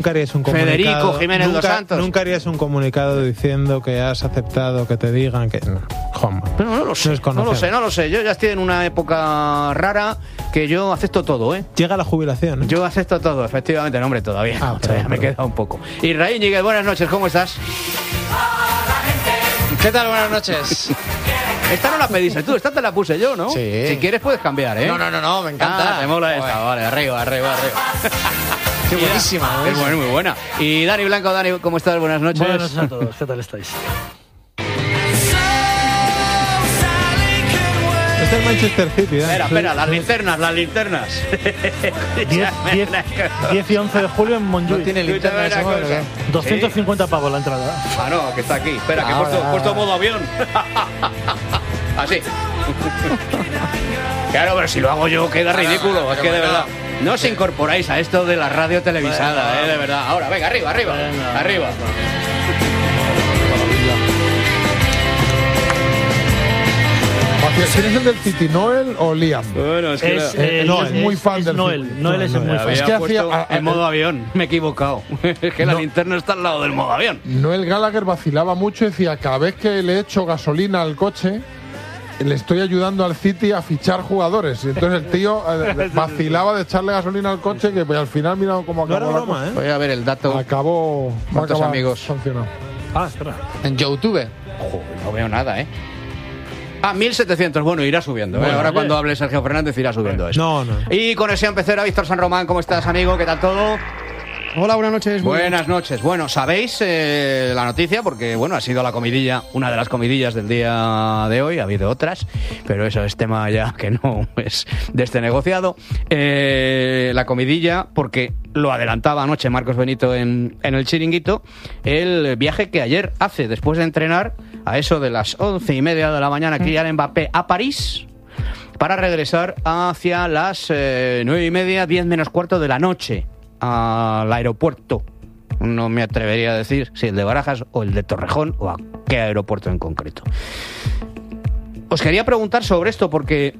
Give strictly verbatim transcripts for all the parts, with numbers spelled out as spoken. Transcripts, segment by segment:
Nunca harías un comunicado. Federico Jiménez nunca, dos Santos. Nunca harías un comunicado diciendo que has aceptado que te digan que. No, Juanma. No, no lo sé. No lo sé, no lo sé. Yo ya estoy en una época rara que yo acepto todo, ¿eh? Llega la jubilación, ¿eh? Yo acepto todo, efectivamente. No, hombre, todavía. Ah, no, todavía me queda un poco. Israel Ñíguez, buenas noches, ¿cómo estás? ¿Qué tal? Buenas noches. Esta no la pediste tú, esta te la puse yo, ¿no? Sí. Si quieres puedes cambiar, ¿eh? No, no, no, no, me encanta. Ah, te mola esta, vale, arriba, arriba, arriba. Qué buenísima, Es buenísima. buena, muy buena. Y Dani Blanco, Dani, ¿cómo estás? Buenas noches. Buenas noches a todos, ¿qué tal estáis? Este es Manchester City, ¿eh? Espera, espera, las linternas, las linternas. diez y once de julio en Montjuic. No tiene linterna ese móvil, ¿eh? doscientos cincuenta pavos la entrada. Ah, no, que está aquí. Espera, que he Ahora, puesto, ahora. puesto modo avión. Así. Claro, pero si lo hago yo queda ridículo. Es que de verdad. No os incorporáis a esto de la radio televisada, eh, de verdad. Ahora, venga, arriba, arriba. Venga. Arriba. ¿Quién es el del City, Noel o Liam? Bueno, es que Es, la- Eh, eh, no, es muy fan es del Noel. City. Noel es No, muy no, fan. había Es que puesto hacía- a- en modo avión. Me he equivocado. Es que la No. linterna está al lado del modo avión. Noel Gallagher vacilaba mucho y decía, cada vez que le echo gasolina al coche, le estoy ayudando al City a fichar jugadores. Y entonces el tío eh, vacilaba de echarle gasolina al coche, que pues, al final mira cómo No acabó. era la broma, ¿eh? Voy a ver el dato. cosa. Acabó, va a ¿Cuántos acabar amigos? sancionado. Ah, espera. En YouTube. Joder, no veo nada, ¿eh? Ah, mil setecientos, bueno, irá subiendo. ¿eh? Bueno, Ahora oye. cuando hable Sergio Fernández irá subiendo eso. No, no. Y conexión pecera, Víctor San Román, ¿cómo estás, amigo? ¿Qué tal todo? Hola, buenas noches. Muy Buenas noches. Bueno, sabéis eh, la noticia porque, bueno, ha sido la comidilla, una de las comidillas del día de hoy. Ha habido otras, pero eso es tema ya que no es de este negociado. Eh, la comidilla, porque lo adelantaba anoche Marcos Benito en, en el Chiringuito, el viaje que ayer hace después de entrenar a eso de las once y media de la mañana, Kylian Mbappé a París, para regresar hacia las eh, nueve y media, diez menos cuarto de la noche al aeropuerto. No me atrevería a decir si el de Barajas o el de Torrejón o a qué aeropuerto en concreto. Os quería preguntar sobre esto porque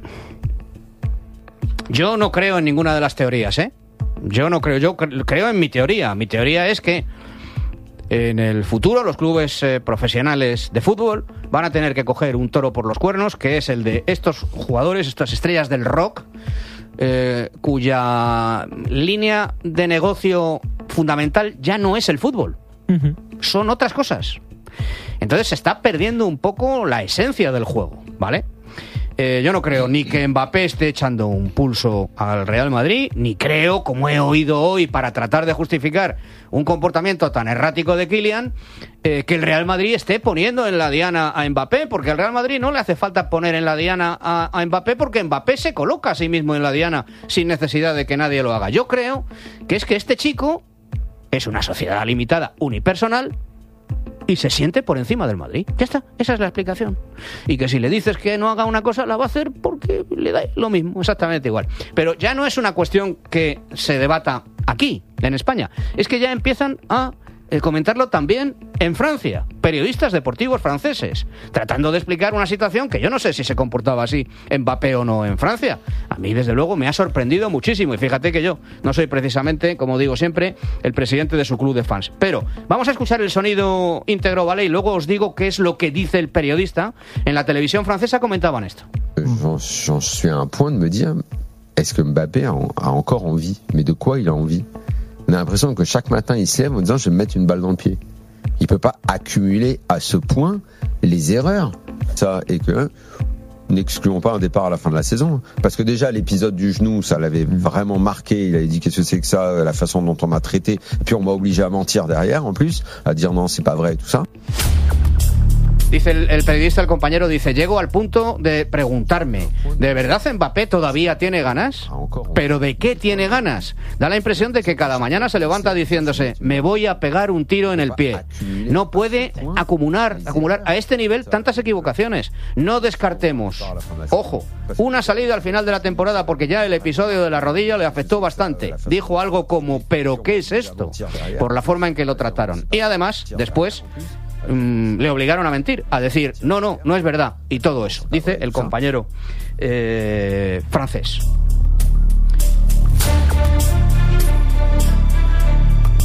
yo no creo en ninguna de las teorías, ¿eh? Yo no creo, yo cre- creo en mi teoría. Mi teoría es que en el futuro los clubes eh, profesionales de fútbol van a tener que coger un toro por los cuernos, que es el de estos jugadores, estas estrellas del rock, eh, cuya línea de negocio fundamental ya no es el fútbol, Ujú. son otras cosas. Entonces se está perdiendo un poco la esencia del juego, ¿vale? Eh, yo no creo ni que Mbappé esté echando un pulso al Real Madrid, ni creo, como he oído hoy para tratar de justificar un comportamiento tan errático de Kylian, eh, que el Real Madrid esté poniendo en la diana a Mbappé, porque al Real Madrid no le hace falta poner en la diana a, a Mbappé, porque Mbappé se coloca a sí mismo en la diana sin necesidad de que nadie lo haga. Yo creo que es que este chico es una sociedad limitada, unipersonal, y se siente por encima del Madrid. Ya está, esa es la explicación. Y que si le dices que no haga una cosa, la va a hacer porque le da lo mismo, exactamente igual. Pero ya no es una cuestión que se debata aquí, en España. Es que ya empiezan a eh, comentarlo también en Francia. Periodistas deportivos franceses, tratando de explicar una situación que yo no sé si se comportaba así Mbappé o no en Francia. A mí, desde luego, me ha sorprendido muchísimo. Y fíjate que yo no soy precisamente, como digo siempre, el presidente de su club de fans. Pero vamos a escuchar el sonido íntegro, ¿vale? Y luego os digo qué es lo que dice el periodista. En la televisión francesa comentaban esto. J'en j'en suis à un point de me dire, est-ce que Mbappé a, a encore envie? Mais de quoi il a envie? On a l'impression que chaque matin il se lève en disant je vais me mettre une balle dans le pied. Il peut pas accumuler à ce point les erreurs. Ça, et que n'excluons pas un départ à la fin de la saison. Parce que déjà l'épisode du genou, ça l'avait vraiment marqué. Il avait dit qu'est-ce que c'est que ça, la façon dont on m'a traité. Et puis on m'a obligé à mentir derrière en plus, à dire non c'est pas vrai et tout ça. Dice el, el periodista, el compañero, dice, llego al punto de preguntarme, ¿de verdad Mbappé todavía tiene ganas? ¿Pero de qué tiene ganas? Da la impresión de que cada mañana se levanta diciéndose, me voy a pegar un tiro en el pie. No puede acumular, acumular a este nivel tantas equivocaciones. No descartemos, ojo, una salida al final de la temporada porque ya el episodio de la rodilla le afectó bastante. Dijo algo como, ¿pero qué es esto? Por la forma en que lo trataron. Y además, después, Mm, le obligaron a mentir, a decir no, no, no es verdad, y todo eso, dice el compañero eh, francés.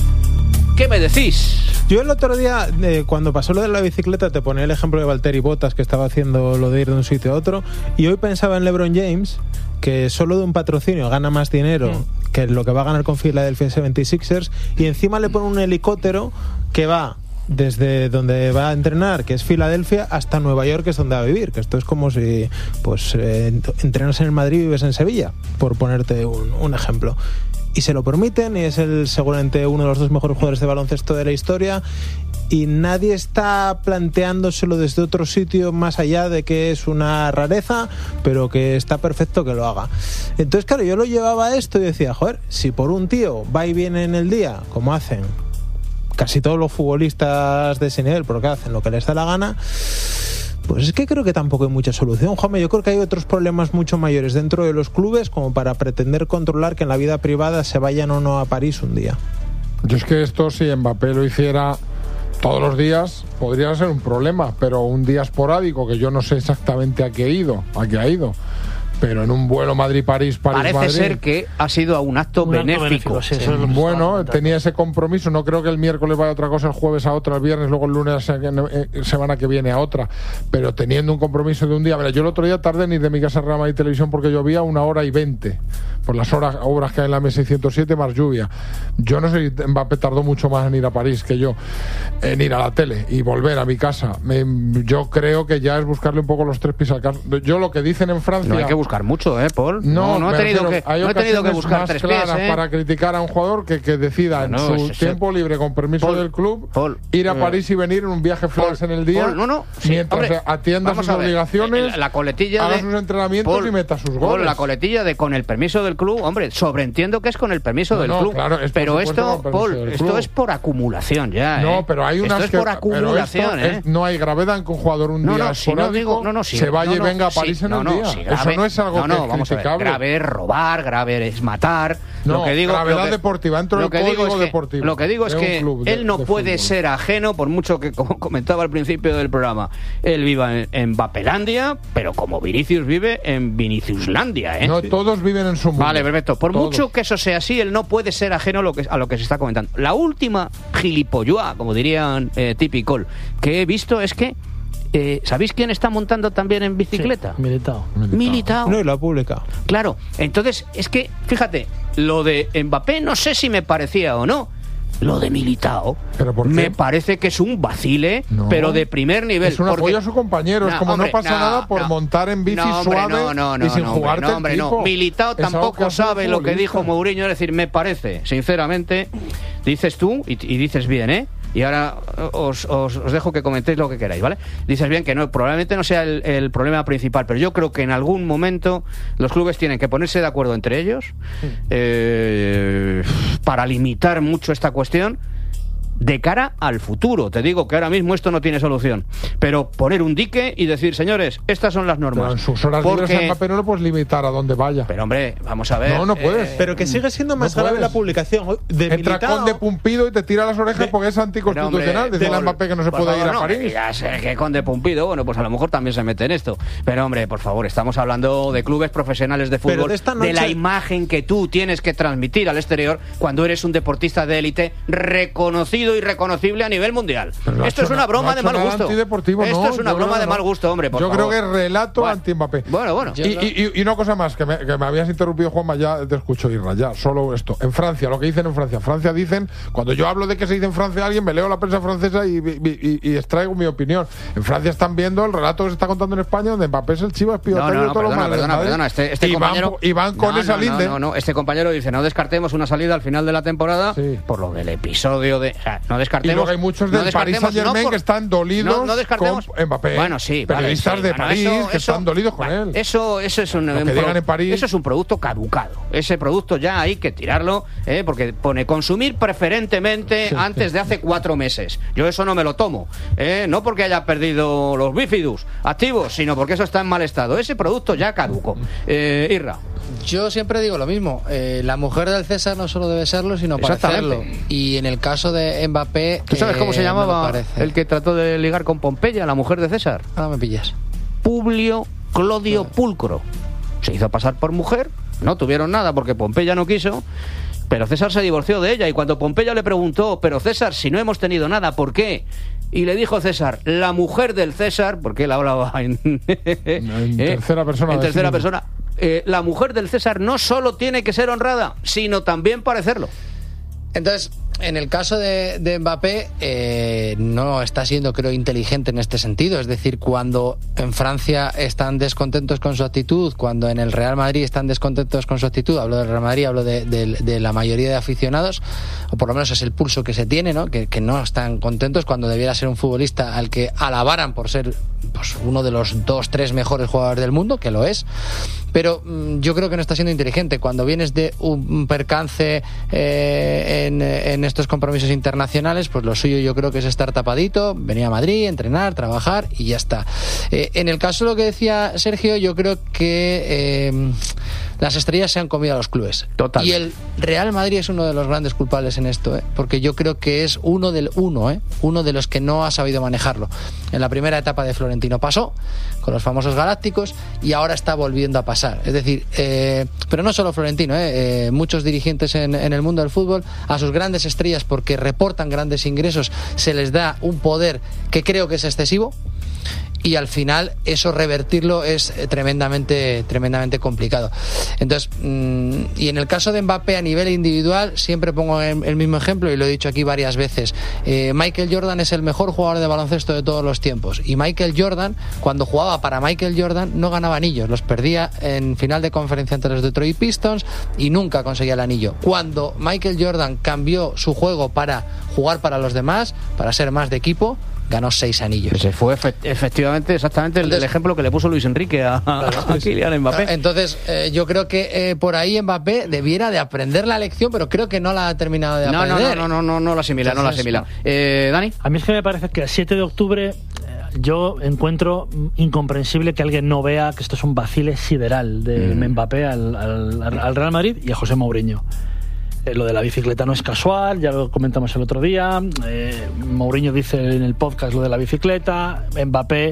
¿Qué me decís? Yo el otro día, eh, cuando pasó lo de la bicicleta, te ponía el ejemplo de Valtteri Bottas, que estaba haciendo lo de ir de un sitio a otro, y hoy pensaba en LeBron James, que solo de un patrocinio gana más dinero mm. que lo que va a ganar con Philadelphia setenta y seis ers, y encima le pone un helicóptero que va desde donde va a entrenar, que es Filadelfia, hasta Nueva York, que es donde va a vivir, que esto es como si pues eh, entrenas en el Madrid y vives en Sevilla, por ponerte un, un ejemplo. Y se lo permiten, y es el seguramente uno de los dos mejores jugadores de baloncesto de la historia, y nadie está planteándoselo desde otro sitio más allá de que es una rareza, pero que está perfecto que lo haga. Entonces, claro, yo lo llevaba a esto y decía, joder, si por un tío va y viene en el día, como hacen casi todos los futbolistas de ese nivel, porque hacen lo que les da la gana, pues es que creo que tampoco hay mucha solución, Juanma. Yo creo que hay otros problemas mucho mayores dentro de los clubes como para pretender controlar que en la vida privada se vayan o no a París un día. Yo es que esto, si Mbappé lo hiciera todos los días, podría ser un problema, pero un día esporádico, que yo no sé exactamente a qué ha ido, a qué ha ido, pero en un vuelo Madrid-París, París-Madrid... Parece ser que ha sido a un acto un benéfico. Acto benéfico sí, sí. Bueno, tenía ese compromiso. No creo que el miércoles vaya a otra cosa, el jueves a otra, el viernes, luego el lunes, eh, semana que viene a otra. Pero teniendo un compromiso de un día... Mira, yo el otro día tardé en ir de mi casa a Rama y Televisión porque llovía una hora y veinte. Por las horas, obras que hay en la M seiscientos siete más lluvia. Yo no sé si Mbappé tardó mucho más en ir a París que yo, en ir a la tele y volver a mi casa. Me, yo creo que ya es buscarle un poco los tres pies al caso. Yo lo que dicen en Francia... No hay que buscar mucho, ¿eh, Paul? No, no, no he tenido refiero, que, no he tenido que buscar más tres claras pies, ¿eh? para criticar a un jugador que, que decida no, en su es, tiempo es, libre, con permiso Paul, del club, Paul, ir a eh, París y venir en un viaje flash en el día, Paul, no, no, sí, mientras hombre, atienda sus ver, obligaciones, la, la coletilla haga de, sus entrenamientos Paul, y meta sus goles. Paul, la coletilla de con el permiso del club, hombre, sobreentiendo que es con el permiso no, del no, club, claro, es pero esto, Paul, esto club. es por acumulación ya, ¿eh? No, pero hay unas esto es que, por acumulación, esto ¿eh? Es, no hay gravedad en que un jugador un no, día no, si no digo, no, no, si, se vaya no, y no, venga a París sí, en no, el no, día. si grave, eso no es algo no, no, que es vamos criticable. A ver, grave es robar, grave es matar. No, lo que digo, gravedad lo que, deportiva, dentro lo del que digo código es que, deportivo. Lo que digo es que de, él no de puede fútbol. ser ajeno, por mucho que, como comentaba al principio del programa, él viva en, en Vapelandia, pero como Vinicius vive en Viniciuslandia, ¿eh? No, todos viven en su mundo. Vale, perfecto. Por todos. mucho que eso sea así, él no puede ser ajeno a lo que, a lo que se está comentando. La última gilipolluá, como dirían eh, Tipicol, que he visto es que Eh, ¿sabéis quién está montando también en bicicleta? Sí, Militao. Militao. No, y lo ha publicado. Claro, entonces es que, fíjate, lo de Mbappé no sé si me parecía o no. Lo de Militao ¿Pero por qué? me parece que es un vacile, No. pero de primer nivel. Es un porque... apoyo a su compañero. No, es como hombre, no pasa no, nada por no. montar en bici no, hombre, suave no, no, no, y sin no, jugarte no, hombre, el no. tipo. Militao Es algo que tampoco hace un sabe lo que futbolista. dijo Mourinho. Es decir, me parece, sinceramente, dices tú y, y dices bien, ¿eh? Y ahora os, os, os dejo que comentéis lo que queráis, ¿vale? Dices bien que no, probablemente no sea el, el problema principal, pero yo creo que en algún momento los clubes tienen que ponerse de acuerdo entre ellos eh, para limitar mucho esta cuestión de cara al futuro. Te digo que ahora mismo esto no tiene solución, pero poner un dique y decir, señores, estas son las normas. Pero en sus horas Porque... libres a Mbappé no lo puedes limitar a donde vaya. Pero hombre, vamos a ver. No, no puedes. eh, Pero que sigue siendo más no grave puedes. la publicación de Entra Militao. con de Pumpido y te tira las orejas De- porque es anticonstitucional. Pero, hombre, Decirle a Paul, Mbappé que no se por puede favor, ir a no, París. Ya sé que Conde Pumpido, bueno, pues a lo mejor también se mete en esto. Pero hombre, por favor, estamos hablando de clubes profesionales de Pero fútbol, de esta de noche- la imagen que tú tienes que transmitir al exterior cuando eres un deportista de élite reconocido y reconocible a nivel mundial. Pero no ha Esto hecho es una na- broma no ha de hecho mal nada gusto. antideportivo, Esto no, es una yo broma creo de que mal no. gusto, hombre, por Yo favor. creo que es relato Bueno, anti-Mbappé. Bueno, bueno. Y, y- y una cosa más, que me, que me habías interrumpido, Juanma, ya te escucho, Irra, ya, solo esto. En Francia, lo que dicen en Francia. Francia dicen, cuando yo hablo de que se dice en Francia a alguien, me leo la prensa francesa y, y, y, y extraigo mi opinión. En Francia están viendo el relato que se está contando en España, donde Mbappé es el chivo expiatorio No, no, no, de todos los perdona, males, perdona, ¿vale? perdona. Este, este y, compañero... van, y van con no, esa no, linde. No, no, no, este compañero dice, no descartemos una salida al final de la temporada Sí. por lo del episodio de... O sea, no descartemos... Y luego hay muchos no del Paris descartemos, Saint-Germain no por- que están dolidos no, no descartemos, con Mbappé. Bueno, sí, vale, periodistas sí, de bueno, París eso- que eso- están dolidos con bueno, él. Eso, eso es un, Lo que un digan pro- en París. eso es un producto caducado. Ese producto ya hay que tirarlo, ¿eh? Porque pone consumir preferentemente antes de hace cuatro meses. Yo eso no me lo tomo, ¿eh? No porque haya perdido los bífidus activos, sino porque eso está en mal estado. Ese producto ya caduco. Eh, Irra. Yo siempre digo lo mismo. Eh, la mujer del César no solo debe serlo, sino Exactamente. parecerlo. Y en el caso de Mbappé... ¿Tú sabes cómo eh, se me lo llamaba parece. el que trató de ligar con Pompeya, la mujer de César? Ahora me pillas. Publio Clodio Pulcro. Se hizo pasar por mujer, no tuvieron nada porque Pompeya no quiso, Pero César se divorció de ella y cuando Pompeya le preguntó, pero César, si no hemos tenido nada, ¿por qué? Y le dijo César, la mujer del César, porque él hablaba en, en tercera persona. En de tercera sí persona. Eh, la mujer del César no solo tiene que ser honrada, sino también parecerlo. Entonces, en el caso de, de Mbappé, eh, no está siendo, creo, inteligente en este sentido. Es decir, cuando en Francia están descontentos con su actitud, cuando en el Real Madrid están descontentos con su actitud, hablo del Real Madrid, hablo de, de, de la mayoría de aficionados, o por lo menos es el pulso que se tiene, ¿no? Que, que no están contentos cuando debiera ser un futbolista al que alabaran por ser pues, uno de los dos, tres mejores jugadores del mundo, que lo es. Pero mmm, yo creo que no está siendo inteligente. Cuando vienes de un percance eh, en, en estos compromisos internacionales, pues lo suyo yo creo que es estar tapadito, venir a Madrid, entrenar, trabajar y ya está. Eh, en el caso de lo que decía Sergio, yo creo que eh, las estrellas se han comido a los clubes. Total. Y el Real Madrid es uno de los grandes culpables en esto, ¿eh? Porque yo creo que es uno del uno, ¿eh? uno de los que no ha sabido manejarlo. En la primera etapa de Florentino pasó, con los famosos galácticos, y ahora está volviendo a pasar. Es decir, eh, pero no solo Florentino, eh, eh, muchos dirigentes en, en el mundo del fútbol, a sus grandes estrellas, porque reportan grandes ingresos, se les da un poder que creo que es excesivo. Y al final eso revertirlo es tremendamente tremendamente complicado. Entonces, mmm, y en el caso de Mbappé a nivel individual, siempre pongo el, el mismo ejemplo y lo he dicho aquí varias veces. Eh, Michael Jordan es el mejor jugador de baloncesto de todos los tiempos. Y Michael Jordan, cuando jugaba para Michael Jordan, no ganaba anillos. Los perdía en final de conferencia ante los Detroit Pistons y nunca conseguía el anillo. Cuando Michael Jordan cambió su juego para jugar para los demás, para ser más de equipo, ganó seis anillos. Ese fue efe- efectivamente exactamente Entonces, el ejemplo que le puso Luis Enrique a, a Kylian Mbappé. Entonces, eh, yo creo que eh, por ahí Mbappé debiera de aprender la lección, pero creo que no la ha terminado de No, no, aprender. no, no, no, no, no la asimila, no la Entonces, asimila. Eh, Dani. A mí es que me parece que el siete de octubre eh, yo encuentro incomprensible que alguien no vea que esto es un vacile sideral de mm. Mbappé al, al, al Real Madrid y a José Mourinho. Eh, lo de la bicicleta no es casual, ya lo comentamos el otro día. Eh, Mourinho dice en el podcast lo de la bicicleta. Mbappé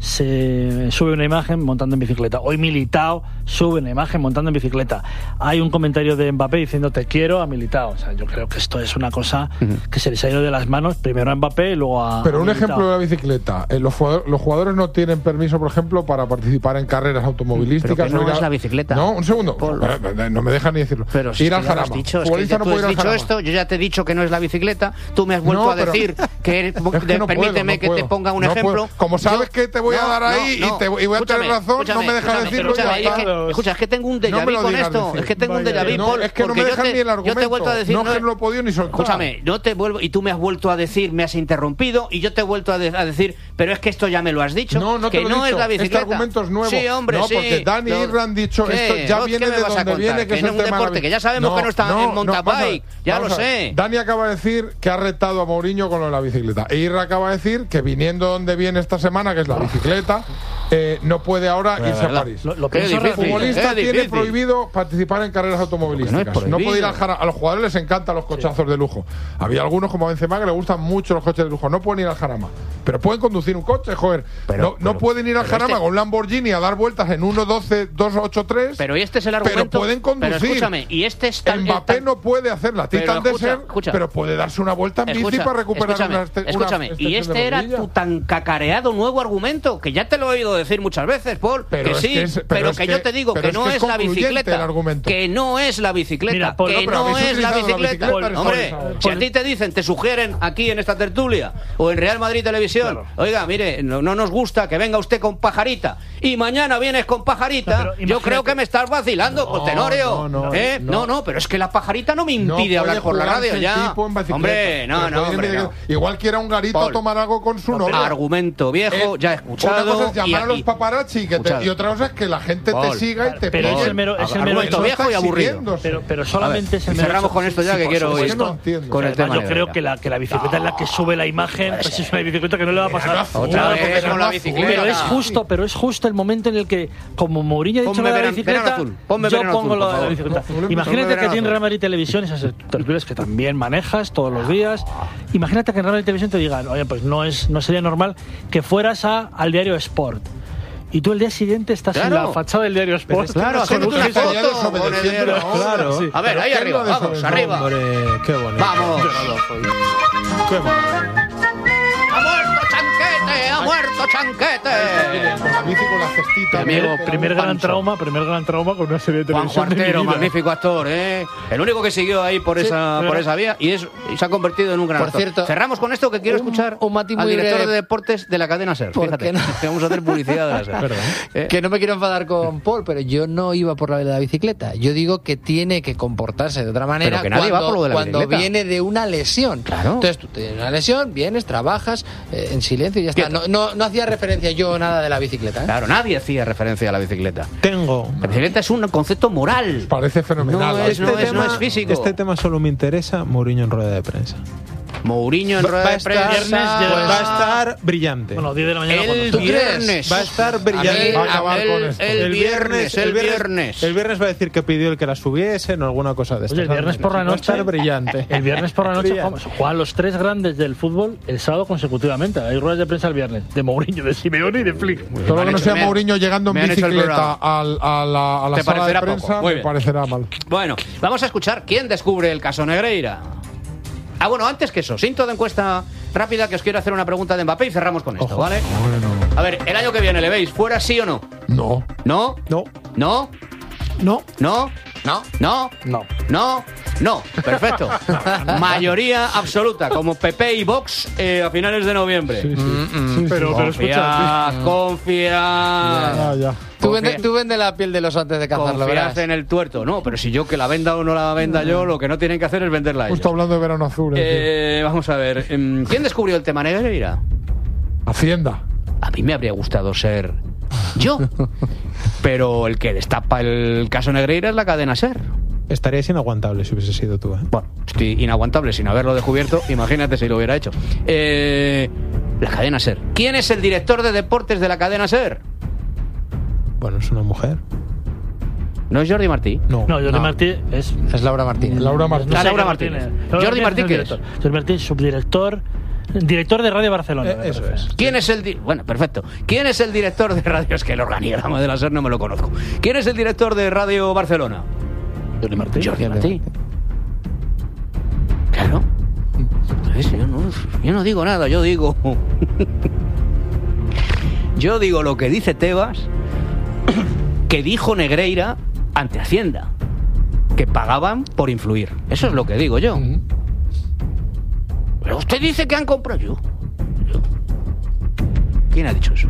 se sube una imagen montando en bicicleta. Hoy Militao sube una imagen montando en bicicleta. Hay un comentario de Mbappé diciendo te quiero a Militao. O sea, yo creo que esto es una cosa uh-huh. que se les ha ido de las manos, primero a Mbappé y luego a Pero a un Militao. ejemplo de la bicicleta. Eh, los, jugadores, los jugadores no tienen permiso, por ejemplo, para participar en carreras automovilísticas. Pero que no o ir a... es la bicicleta. No, un segundo. Paul. No me dejan ni decirlo. Pero si ir es al que ya lo has Jarama. dicho, es que Futbolista ya no tú puede ir has al dicho Jarama. esto, yo ya te he dicho que no es la bicicleta, tú me has vuelto No, a pero- decir que, Es que no puedo, permíteme no que puedo. te ponga un No ejemplo. puedo. Como sabes Yo- que te voy a no, dar ahí no, y te- y voy a tener escúchame, razón, no me dejas escúchame, decirlo y ya escúchame, es está. que- escucha, es que tengo un déjà No me vu lo con digas esto, decir. es que tengo un déjà vu, No, Paul, es que no porque me yo dejan te- ni el yo te he argumento. vuelto a decir, No, es que no lo he podido ni soltar. Escúchame, no te vuelvo y tú me has vuelto a decir, me has interrumpido y yo te he vuelto a, de- a decir, pero es que esto ya me lo has dicho, No, no te que lo he no dicho. es la bicicleta. Este argumento es nuevo. Sí, hombre, no, sí. porque Dani y Irra han dicho ¿Qué? esto ya ¿Qué viene me de vas a donde contar? viene, que, es no el es un tema de la deporte, bici- que ya sabemos que no está en mountain vamos a ver, bike, ya vamos lo a ver. sé. Dani acaba de decir que ha retado a Mourinho con lo de la bicicleta. E Irra acaba de decir que viniendo donde viene esta semana, que es la bicicleta, eh, no puede ahora irse a verdad. París. Lo, lo Qué pienso difícil. El futbolista Es tiene difícil. prohibido participar en carreras automovilísticas. Porque no es No, puede ir prohibido. al Jarama. A los jugadores les encantan los cochazos de lujo. Había algunos como Benzema que le gustan mucho los coches de lujo. No pueden ir al Jarama. Pero pueden conducir un coche, joder. Pero- no, no pero- pueden ir al pero Jarama este- con un Lamborghini a dar vueltas en uno doce dos ocho tres. Pero y este es el argumento. Pero pueden conducir. Pero escúchame, y este es tan, Mbappé tan- no puede hacer la Pero Titan escucha, Desert, escucha. pero puede darse una vuelta en bici Escucha, para recuperar escúchame, una, este- una escúchame. extensión Y de este era rodilla. tu tan cacareado nuevo argumento, que ya te lo he oído decir muchas veces, Paul, Pero que es sí, que es- pero pero, es que, que- yo te digo pero que es no que es, es la concluyente bicicleta, el argumento. que no es la bicicleta, Mira, Paul, que no, pero no habéis es la utilizado la bicicleta. bicicleta, Hombre, Paul, si a ti te dicen, te sugieren aquí en esta tertulia o en Real Madrid Televisión, Claro. oiga, mire, no, no nos gusta que venga usted con pajarita y mañana vienes con pajarita, No, pero yo imagínate- creo que me estás vacilando, No, pues, Tenorio. no, no, ¿eh? no. no, no, pero es que la pajarita no me No impide hablar puede por la jugarse radio el ya. tipo en bicicleta. Hombre, no, Pero no, puede hombre, ir no. de- Igual que era un garito Paul. a tomar algo con su novia. Argumento viejo, Eh, ya he Una escuchado. cosa es llamar y- a los y- paparazzi que te- Escuchado. y otra cosa es que la gente Paul, te siga y te pero pille. es el mero- es el mero Argumento hecho- viejo y aburrido. Exhibiéndose. Pero, pero solamente es el Y mero cerramos hecho- con esto ya, sí, que por quiero supuesto. oír. No entiendo. con el Además, tema yo de creo Herrera. que la, que la bicicleta en la que sube la imagen pues es una bicicleta que no le va a pasar. Otra nada, vez porque con no- la bicicleta. Pero es justo, pero es justo el momento en el que, como Mourinho ha dicho Ponme lo de la verano- bicicleta, verano azul. Ponme yo verano pongo azul, lo por de la favor. bicicleta. Ponme Imagínate verano que aquí en azul. Real Madrid Televisión, esas tertulias que también manejas todos los días, imagínate que en Real Madrid Televisión te digan, oye, pues no es no sería normal que fueras a, al diario Sport y tú el día siguiente estás Claro. en la fachada del diario Sport. Claro, haciendo una está ya foto con el desobedeciendo diario. ahora. Claro. Sí. A ver, ahí ¿Pero arriba, qué es lo vamos, de arriba. Hombre, qué bonito. Vamos. Qué bonito. ¡Ha muerto Chanquete! ¡Ha muerto Chanquete! Con la bici con la cestita. Mi amigo, Primer gran Pancho. trauma, primer gran trauma con una serie de Juan televisión de mi Cuartero, vida. magnífico actor, ¿eh? El único que siguió ahí por, Sí, esa, verdad. por esa vía y, es, y se ha convertido en un gran Por actor. cierto, Cerramos con esto que quiero un- escuchar un matiz al muy director breve. de deportes de la cadena SER. ¿Por Fíjate, qué no? que vamos a hacer publicidad de la SER. ¿Eh? Que no me quiero enfadar con Paul, pero yo no iba por la de la bicicleta. Yo digo que tiene que comportarse de otra manera Pero que nadie cuando, va por lo de la cuando bicicleta. viene de una lesión. Claro. Entonces tú tienes una lesión, vienes, trabajas eh, en silencio y ya está. Quieto. No, no, no hacía referencia yo nada de la bicicleta. ¿eh? Claro, nadie hacía referencia a la bicicleta. Tengo. La bicicleta es un concepto moral. Parece fenomenal. No ¿eh? es- no es- no es físico. Este tema solo me interesa Mourinho en rueda de prensa. Mourinho en Va, rueda va a de estar, prensa. viernes, ya- pues, va a estar brillante. Bueno, diez de la mañana El cuando ¿Tú toque. crees? viernes. Va a estar brillante. El- Va a acabar el- con esto. El viernes, el viernes. El viernes va a decir que pidió el que la subiesen o alguna cosa de estas. Oye, el viernes por la Va a noche. estar brillante. El viernes por la noche Brillante. vamos, juegan los tres grandes del fútbol el sábado consecutivamente. Hay ruedas de prensa el viernes. De Mourinho, de Simeone y de Flick. Todo Me lo han que no hecho- sea me han- Mourinho llegando en me han hecho el bicicleta programa. al- a la, a la Te sala de parecerá poco. prensa Muy me bien. parecerá mal. Bueno, vamos a escuchar quién descubre el caso Negreira. Ah, bueno, antes que eso, cinto de encuesta rápida que os quiero hacer una pregunta de Mbappé y cerramos con esto, ¿vale? Bueno, A ver, el año que viene, ¿le veis? ¿Fuera sí o no? no. ¿No? No. ¿No? No. ¿No? ¿No? ¿No? No. ¿No? No. Perfecto. Mayoría absoluta, como P P y Vox eh, a finales de noviembre. Sí, sí. Mm, Sí, sí. Pero, pero escucha, Confía, confía. Ya, ya. Tú Confía. vende, tú vende la piel de los antes de cazarlo, Confiad verás. en el tuerto. No, pero si yo que la venda o no la venda yo, lo que no tienen que hacer es venderla a ellos. Justo hablando de verano azul. eh, Eh, vamos a ver. em, ¿Quién descubrió el tema Negreira? tío. Hacienda. A mí me habría gustado ser yo. Pero el que destapa el caso Negreira es la cadena SER. Estarías inaguantable si hubiese sido tú, ¿eh? Bueno, estoy inaguantable sin haberlo descubierto. Imagínate si lo hubiera hecho. Eh, la cadena SER. ¿Quién es el director de deportes de la cadena SER? Bueno, es una mujer. ¿No es Jordi Martí? No. No, Jordi No. Martí es. Es Laura Martínez. Laura Martínez. Ah, Laura sé qué Martínez. Laura Jordi Martí, es ¿qué el es? director. Jordi Martí, subdirector. Director de Radio Barcelona. Eh, me eso parece. es. ¿Quién es el di- bueno, perfecto. ¿Quién es el director de radio? Es que el organigrama de la SER no me lo conozco. ¿Quién es el director de Radio Barcelona? Jordi Martí. Jordi Martí. Claro. Entonces, yo, no, yo no digo nada, yo digo. Yo digo lo que dice Tebas, que dijo Negreira ante Hacienda, que pagaban por influir. Eso es lo que digo yo. Pero usted dice que han comprado yo. yo. ¿Quién ha dicho eso?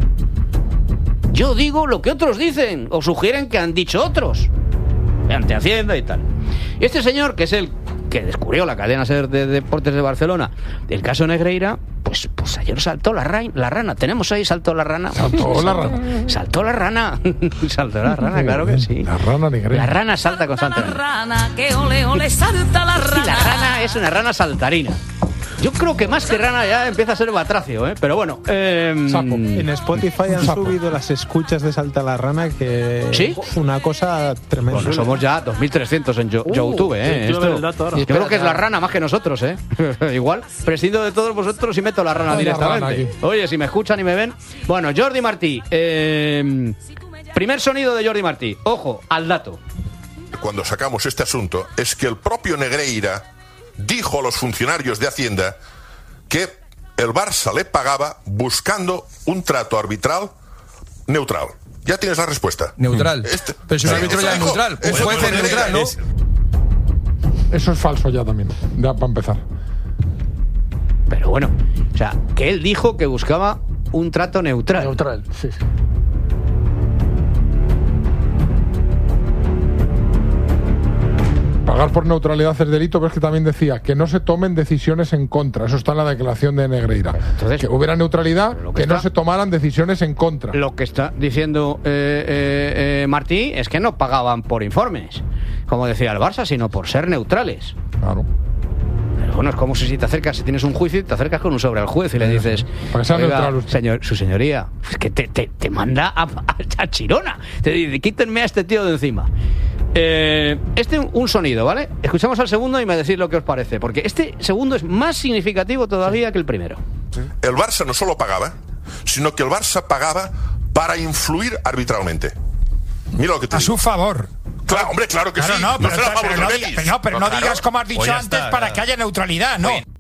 Yo digo lo que otros dicen o sugieren que han dicho otros ante Hacienda y tal. Y este señor, que es el que descubrió la cadena SER de deportes de Barcelona, el caso Negreira, pues, pues ayer saltó la, ra- la rana. Tenemos ahí, saltó la rana. Saltó la rana. Saltó la rana. Saltó la rana, claro que sí. La rana negra. La rana salta constantemente. rana, que ole ole salta la Y rana. la rana es una rana saltarina. Yo creo que más que rana ya empieza a ser batracio, ¿eh? Pero bueno. Eh, Sapo. En Spotify han Sapo. subido las escuchas de Salta la Rana, que ¿Sí? es una cosa tremenda. Bueno, somos ya dos mil trescientos en Yo- Uh, YouTube, ¿eh? yo quiero ver Esto- el dato ahora. yo creo que es la rana más que nosotros, ¿eh? Igual, prescindo de todos vosotros y meto la rana Ay, la directamente. rana aquí. Oye, si me escuchan y me ven. Bueno, Jordi Martí. eh, primer sonido de Jordi Martí. Ojo, al dato. Cuando sacamos este asunto es que el propio Negreira dijo a los funcionarios de Hacienda que el Barça le pagaba buscando un trato arbitral neutral. Ya tienes la respuesta. Neutral. Este- Pero si un Sí, árbitro eso ya es dijo- neutral. Un eso juez dijo es neutral, ¿no? Negreira. Eso es falso ya también. Ya para empezar. Pero bueno, o sea, que él dijo que buscaba un trato neutral. Neutral, sí, sí. Pagar por neutralidad es delito, pero es que también decía que no se tomen decisiones en contra. Eso está en la declaración de Negreira. Entonces, que hubiera neutralidad, lo que, que no está- se tomaran decisiones en contra. Lo que está diciendo eh, eh, eh, Martí es que no pagaban por informes, como decía el Barça, sino por ser neutrales. Claro. Pero bueno, es como si te acercas, si tienes un juicio y te acercas con un sobre al juez y le dices, Para que sea "Oiga, neutral usted". señor, su señoría, es que te, te, te manda a, a, a Chirona. Te dice, quítenme a este tío de encima. Eh, este un sonido, ¿vale? Escuchamos al segundo y me decís lo que os parece, porque este segundo es más significativo todavía que el primero. El Barça no solo pagaba, sino que el Barça pagaba para influir arbitralmente. Mira lo que te A digo. su favor. Claro, hombre, claro que Claro, sí. no, pero, será a favor pero del no, Betis. diga- pero no, pero no claro. digas como has dicho Pues ya antes está, para ya. que haya neutralidad, ¿no? Oye.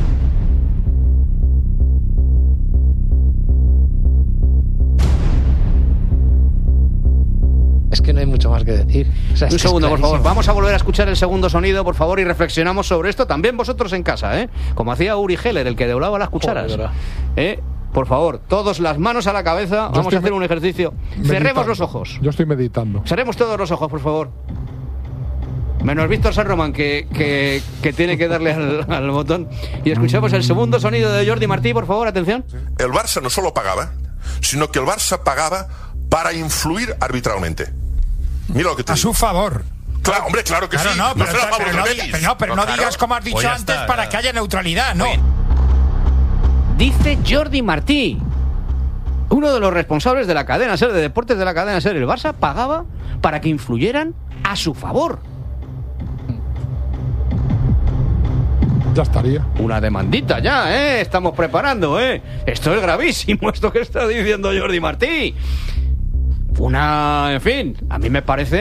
Es que no hay mucho más que decir. O sea, es Un que segundo, es por favor. clarísimo. Vamos a volver a escuchar el segundo sonido, por favor, y reflexionamos sobre esto. También vosotros en casa, ¿eh? Como hacía Uri Geller, el que doblaba las cucharas. Joder, ¿verdad? ¿Eh? Por favor, todos las manos a la cabeza. Vamos estoy a hacer me- un ejercicio. Meditando. Cerremos los ojos. Yo estoy meditando. Cerremos todos los ojos, por favor. Menos Víctor San Román, que, que, que tiene que darle al, al botón. Y escuchamos el segundo sonido de Jordi Martí, por favor, atención. El Barça no solo pagaba, sino que el Barça pagaba para influir arbitralmente. Mira lo que te A digo. su favor. Claro, hombre, claro que Claro, sí. no, pero, será a favor pero del no, Betis. diga- pero no, pero no claro. digas como has dicho Pues ya antes está, para ya. que haya neutralidad, ¿no? Oye. Dice Jordi Martí, uno de los responsables de la cadena SER, de deportes de la cadena SER. El Barça pagaba para que influyeran a su favor. Ya estaría. Una demandita ya, ¿eh? Estamos preparando, ¿eh? Esto es gravísimo, esto que está diciendo Jordi Martí. Una, en fin, a mí me parece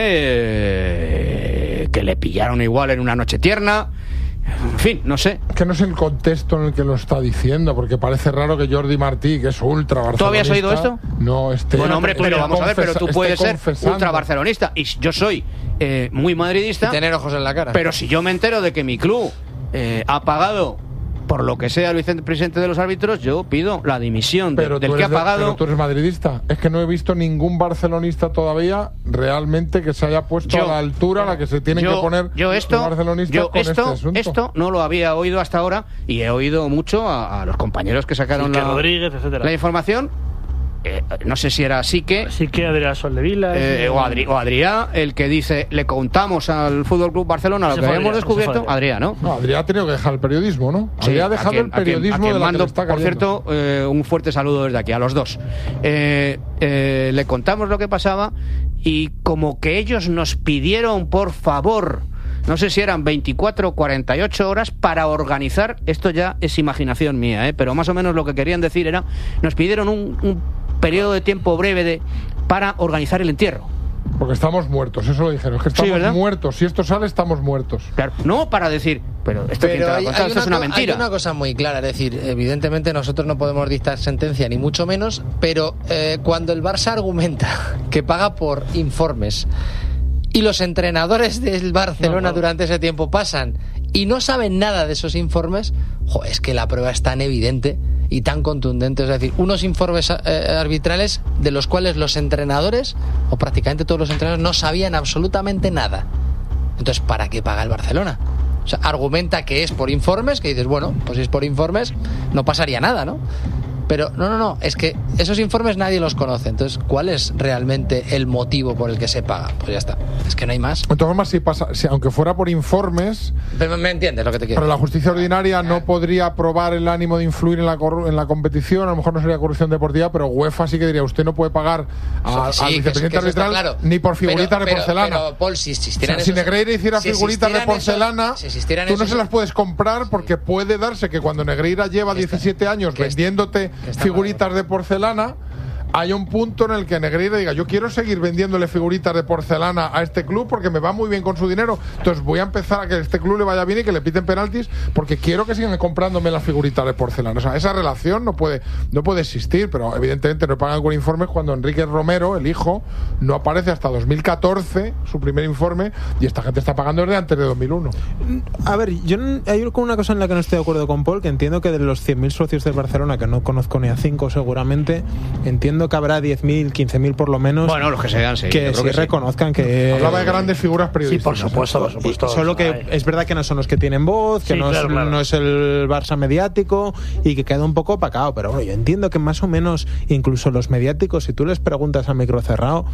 eh, que le pillaron igual en una noche tierna. En fin, no sé. Que no es el contexto en el que lo está diciendo, porque parece raro que Jordi Martí, que es ultra barcelonista... ¿Tú habías oído esto? No, este... Bueno, hombre, pero vamos a ver, pero tú esté puedes ser confesando. ultra barcelonista. Y yo soy eh, muy madridista. Y tener ojos en la cara. Pero si yo me entero de que mi club eh, ha pagado por lo que sea el vicepresidente de los árbitros, yo pido la dimisión de- Pero del tú que ha eres de- pagado. pero tú eres madridista. Es que no he visto ningún barcelonista todavía realmente que se haya puesto Yo- a la altura a la que se tienen yo, que poner yo esto, los barcelonistas yo con esto, este asunto. esto no lo había oído hasta ahora y he oído mucho a, a los compañeros que sacaron Quique la, Rodríguez, etcétera. la información. Eh, no sé si era Sique Así que Adrián Soldevila. eh, o, Adri, o Adrià, el que dice, le contamos al Fútbol Club Barcelona lo Ese que fue habíamos Adrià, ese fue descubierto. Adrià. Adrià, ¿no? No, Adrián ha tenido que dejar el periodismo, ¿no? Sí, Adrián ha a dejado quien- el a quien- periodismo a quien de la que mando, le está por cayendo. cierto, eh, un fuerte saludo desde aquí a los dos. Eh, eh, le contamos lo que pasaba y como que ellos nos pidieron, por favor, no sé si eran veinticuatro o cuarenta y ocho horas para organizar, esto ya es imaginación mía, ¿eh? Pero más o menos lo que querían decir era, nos pidieron un, un periodo de tiempo breve de, para organizar el entierro. Porque estamos muertos, eso lo dijeron. Es que Sí, estamos ¿verdad? muertos. Si esto sale, estamos muertos. Claro, no para decir, pero esto quién te lo ha hay, contado, hay esto es una co- mentira. hay una cosa muy clara, es decir, evidentemente nosotros no podemos dictar sentencia ni mucho menos, pero eh, cuando el Barça argumenta que paga por informes y los entrenadores del Barcelona No, no. durante ese tiempo pasan y no saben nada de esos informes, jo, es que la prueba es tan evidente y tan contundente, es decir, unos informes eh, arbitrales de los cuales los entrenadores, o prácticamente todos los entrenadores, no sabían absolutamente nada. Entonces, ¿para qué paga el Barcelona? O sea, argumenta que es por informes, que dices, bueno, pues si es por informes, no pasaría nada, ¿no? Pero no, no, no, es que esos informes nadie los conoce. Entonces, ¿cuál es realmente el motivo por el que se paga? Pues ya está, es que no hay más. De todas formas, si pasa, si, aunque fuera por informes, Pero me entiendes lo que te quiero pero la decir. justicia ordinaria no podría probar el ánimo de influir en la, corru- en la competición. A lo mejor no sería corrupción deportiva, pero UEFA sí que diría, usted no puede pagar a- Sí, al que eso- vicepresidente que eso está arbitral claro. ni por figuritas Pero- de pero- porcelana. Pero, Paul, si O existieran sea, si esos- Negreira hiciera si figuritas de existieran esos- porcelana, si existieran tú no esos- se las puedes comprar porque puede darse que cuando Negreira lleva Que está- diecisiete años que está- vendiéndote que está figuritas mal. de porcelana, hay un punto en el que Negreira diga, yo quiero seguir vendiéndole figuritas de porcelana a este club porque me va muy bien con su dinero, entonces voy a empezar a que este club le vaya bien y que le piten penaltis porque quiero que sigan comprándome las figuritas de porcelana. O sea, esa relación no puede, no puede existir, pero evidentemente no pagan con informes cuando Enrique Romero, el hijo, no aparece hasta dos mil catorce, su primer informe, y esta gente está pagando desde antes de dos mil uno. A ver, yo n- hay una cosa en la que no estoy de acuerdo con Paul, que entiendo que de los cien mil socios del Barcelona, que no conozco ni a cinco seguramente, entiendo que habrá diez mil, quince mil por lo menos, Bueno, los que sean, sí. yo que creo sí que sí. reconozcan que... Hablaba de grandes figuras Sí, periodísticas. por supuesto, por Y supuesto. solo que Ay. es verdad que no son los que tienen voz, que Sí, no, claro, es, claro. no es el Barça mediático y que queda un poco opacado. Pero bueno, yo entiendo que más o menos incluso los mediáticos, si tú les preguntas a micro cerrado,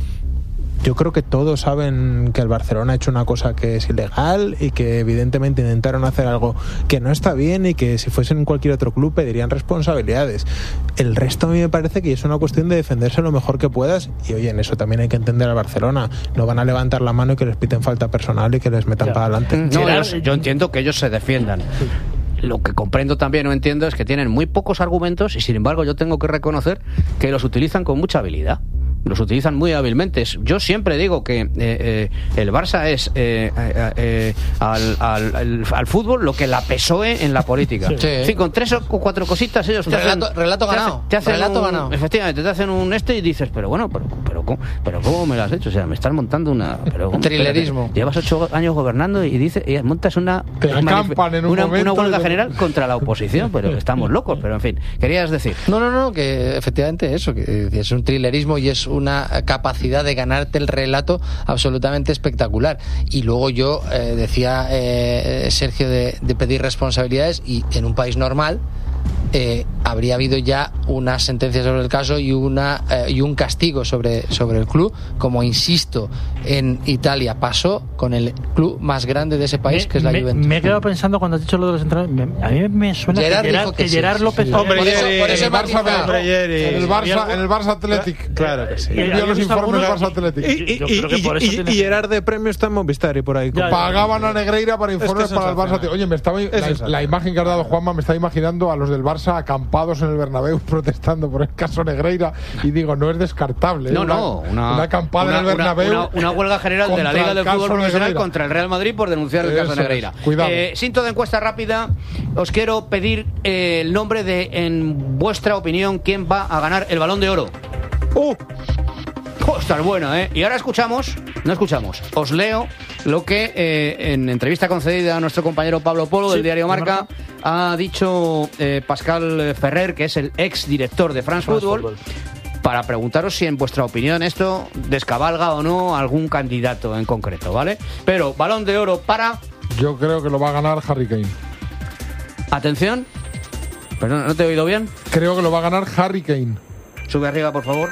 yo creo que todos saben que el Barcelona ha hecho una cosa que es ilegal y que evidentemente intentaron hacer algo que no está bien y que si fuesen en cualquier otro club pedirían responsabilidades. El resto a mí me parece que es una cuestión de defenderse lo mejor que puedas y oye, en eso también hay que entender al Barcelona. No van a levantar la mano y que les piten falta personal y que les metan Ya. para adelante. No, Gerard- yo, yo entiendo que ellos se defiendan. lo que comprendo también o entiendo es que tienen muy pocos argumentos y sin embargo yo tengo que reconocer que los utilizan con mucha habilidad. Los utilizan muy hábilmente. Yo siempre digo que eh, eh, el Barça es eh, eh, eh, al, al, al, al fútbol lo que la P S O E en la política. Sí. Sí, con tres o cuatro cositas ellos te relato, hacen... Relato te ganado. Hacen, te hacen relato un, ganado. Efectivamente, te hacen un este y dices, pero bueno, pero, pero, ¿cómo, pero ¿cómo me lo has hecho? O sea, me estás montando una... Pero, un trilerismo. Espérate, llevas ocho años gobernando y dices, y montas una... Te acampan en un una, momento una huelga de... general contra la oposición, pero estamos locos, pero en fin. ¿Querías decir? No, no, no, que efectivamente eso, que es un trilerismo y es una capacidad de ganarte el relato absolutamente espectacular. Y luego yo eh, decía eh, Sergio de, de pedir responsabilidades, y en un país normal eh, habría habido ya una sentencia sobre el caso y una eh, y un castigo sobre, sobre el club, como insisto, en Italia pasó con el club más grande de ese país, me, que es la me, Juventus. Me he quedado pensando cuando has dicho lo de los entrenadores. Me, a mí me suena Gerard que Gerard, que que sí, Gerard sí, López... sí. Hombre, por eso, Yeri, por eso el Barça matizado. Hombre, Yeri. En el Barça, en el Barça Athletic. Claro que sí. Él vio los informes del Barça Athletic. Y, y, Yo creo que y, por eso y, tiene- y Gerard de premio está en Movistar y por ahí. Ya, ya. Pagaban a Negreira para informes Es que para el Barça. sensacional. Oye, me estaba la, sensacional. la imagen que has dado, Juanma, me está imaginando a los del Barça acampados en el Bernabéu protestando por el caso Negreira, y digo, no es descartable. No, ¿eh? no, una, una acampada una, en el Bernabéu. Una, una, una huelga general de la contra Liga el del caso Fútbol Profesional Negreira. contra el Real Madrid por denunciar el caso Eso Negreira. es, cuidado. Eh, Sinto de encuesta rápida, os quiero pedir eh, el nombre de, en vuestra opinión, quién va a ganar el Balón de Oro. ¡Uh! Oh, está buena, ¿eh? Y ahora escuchamos, no escuchamos, os leo lo que eh, en entrevista concedida a nuestro compañero Pablo Polo del Sí, diario Marca, Marca. ha dicho eh, Pascal Ferrer, que es el ex director de France, France Football, Football. para preguntaros si en vuestra opinión esto descabalga o no algún candidato en concreto, ¿vale? Pero Balón de Oro para... Yo creo que lo va a ganar Harry Kane. Atención. Perdón, ¿no te he oído bien? Creo que lo va a ganar Harry Kane. Sube arriba, por favor.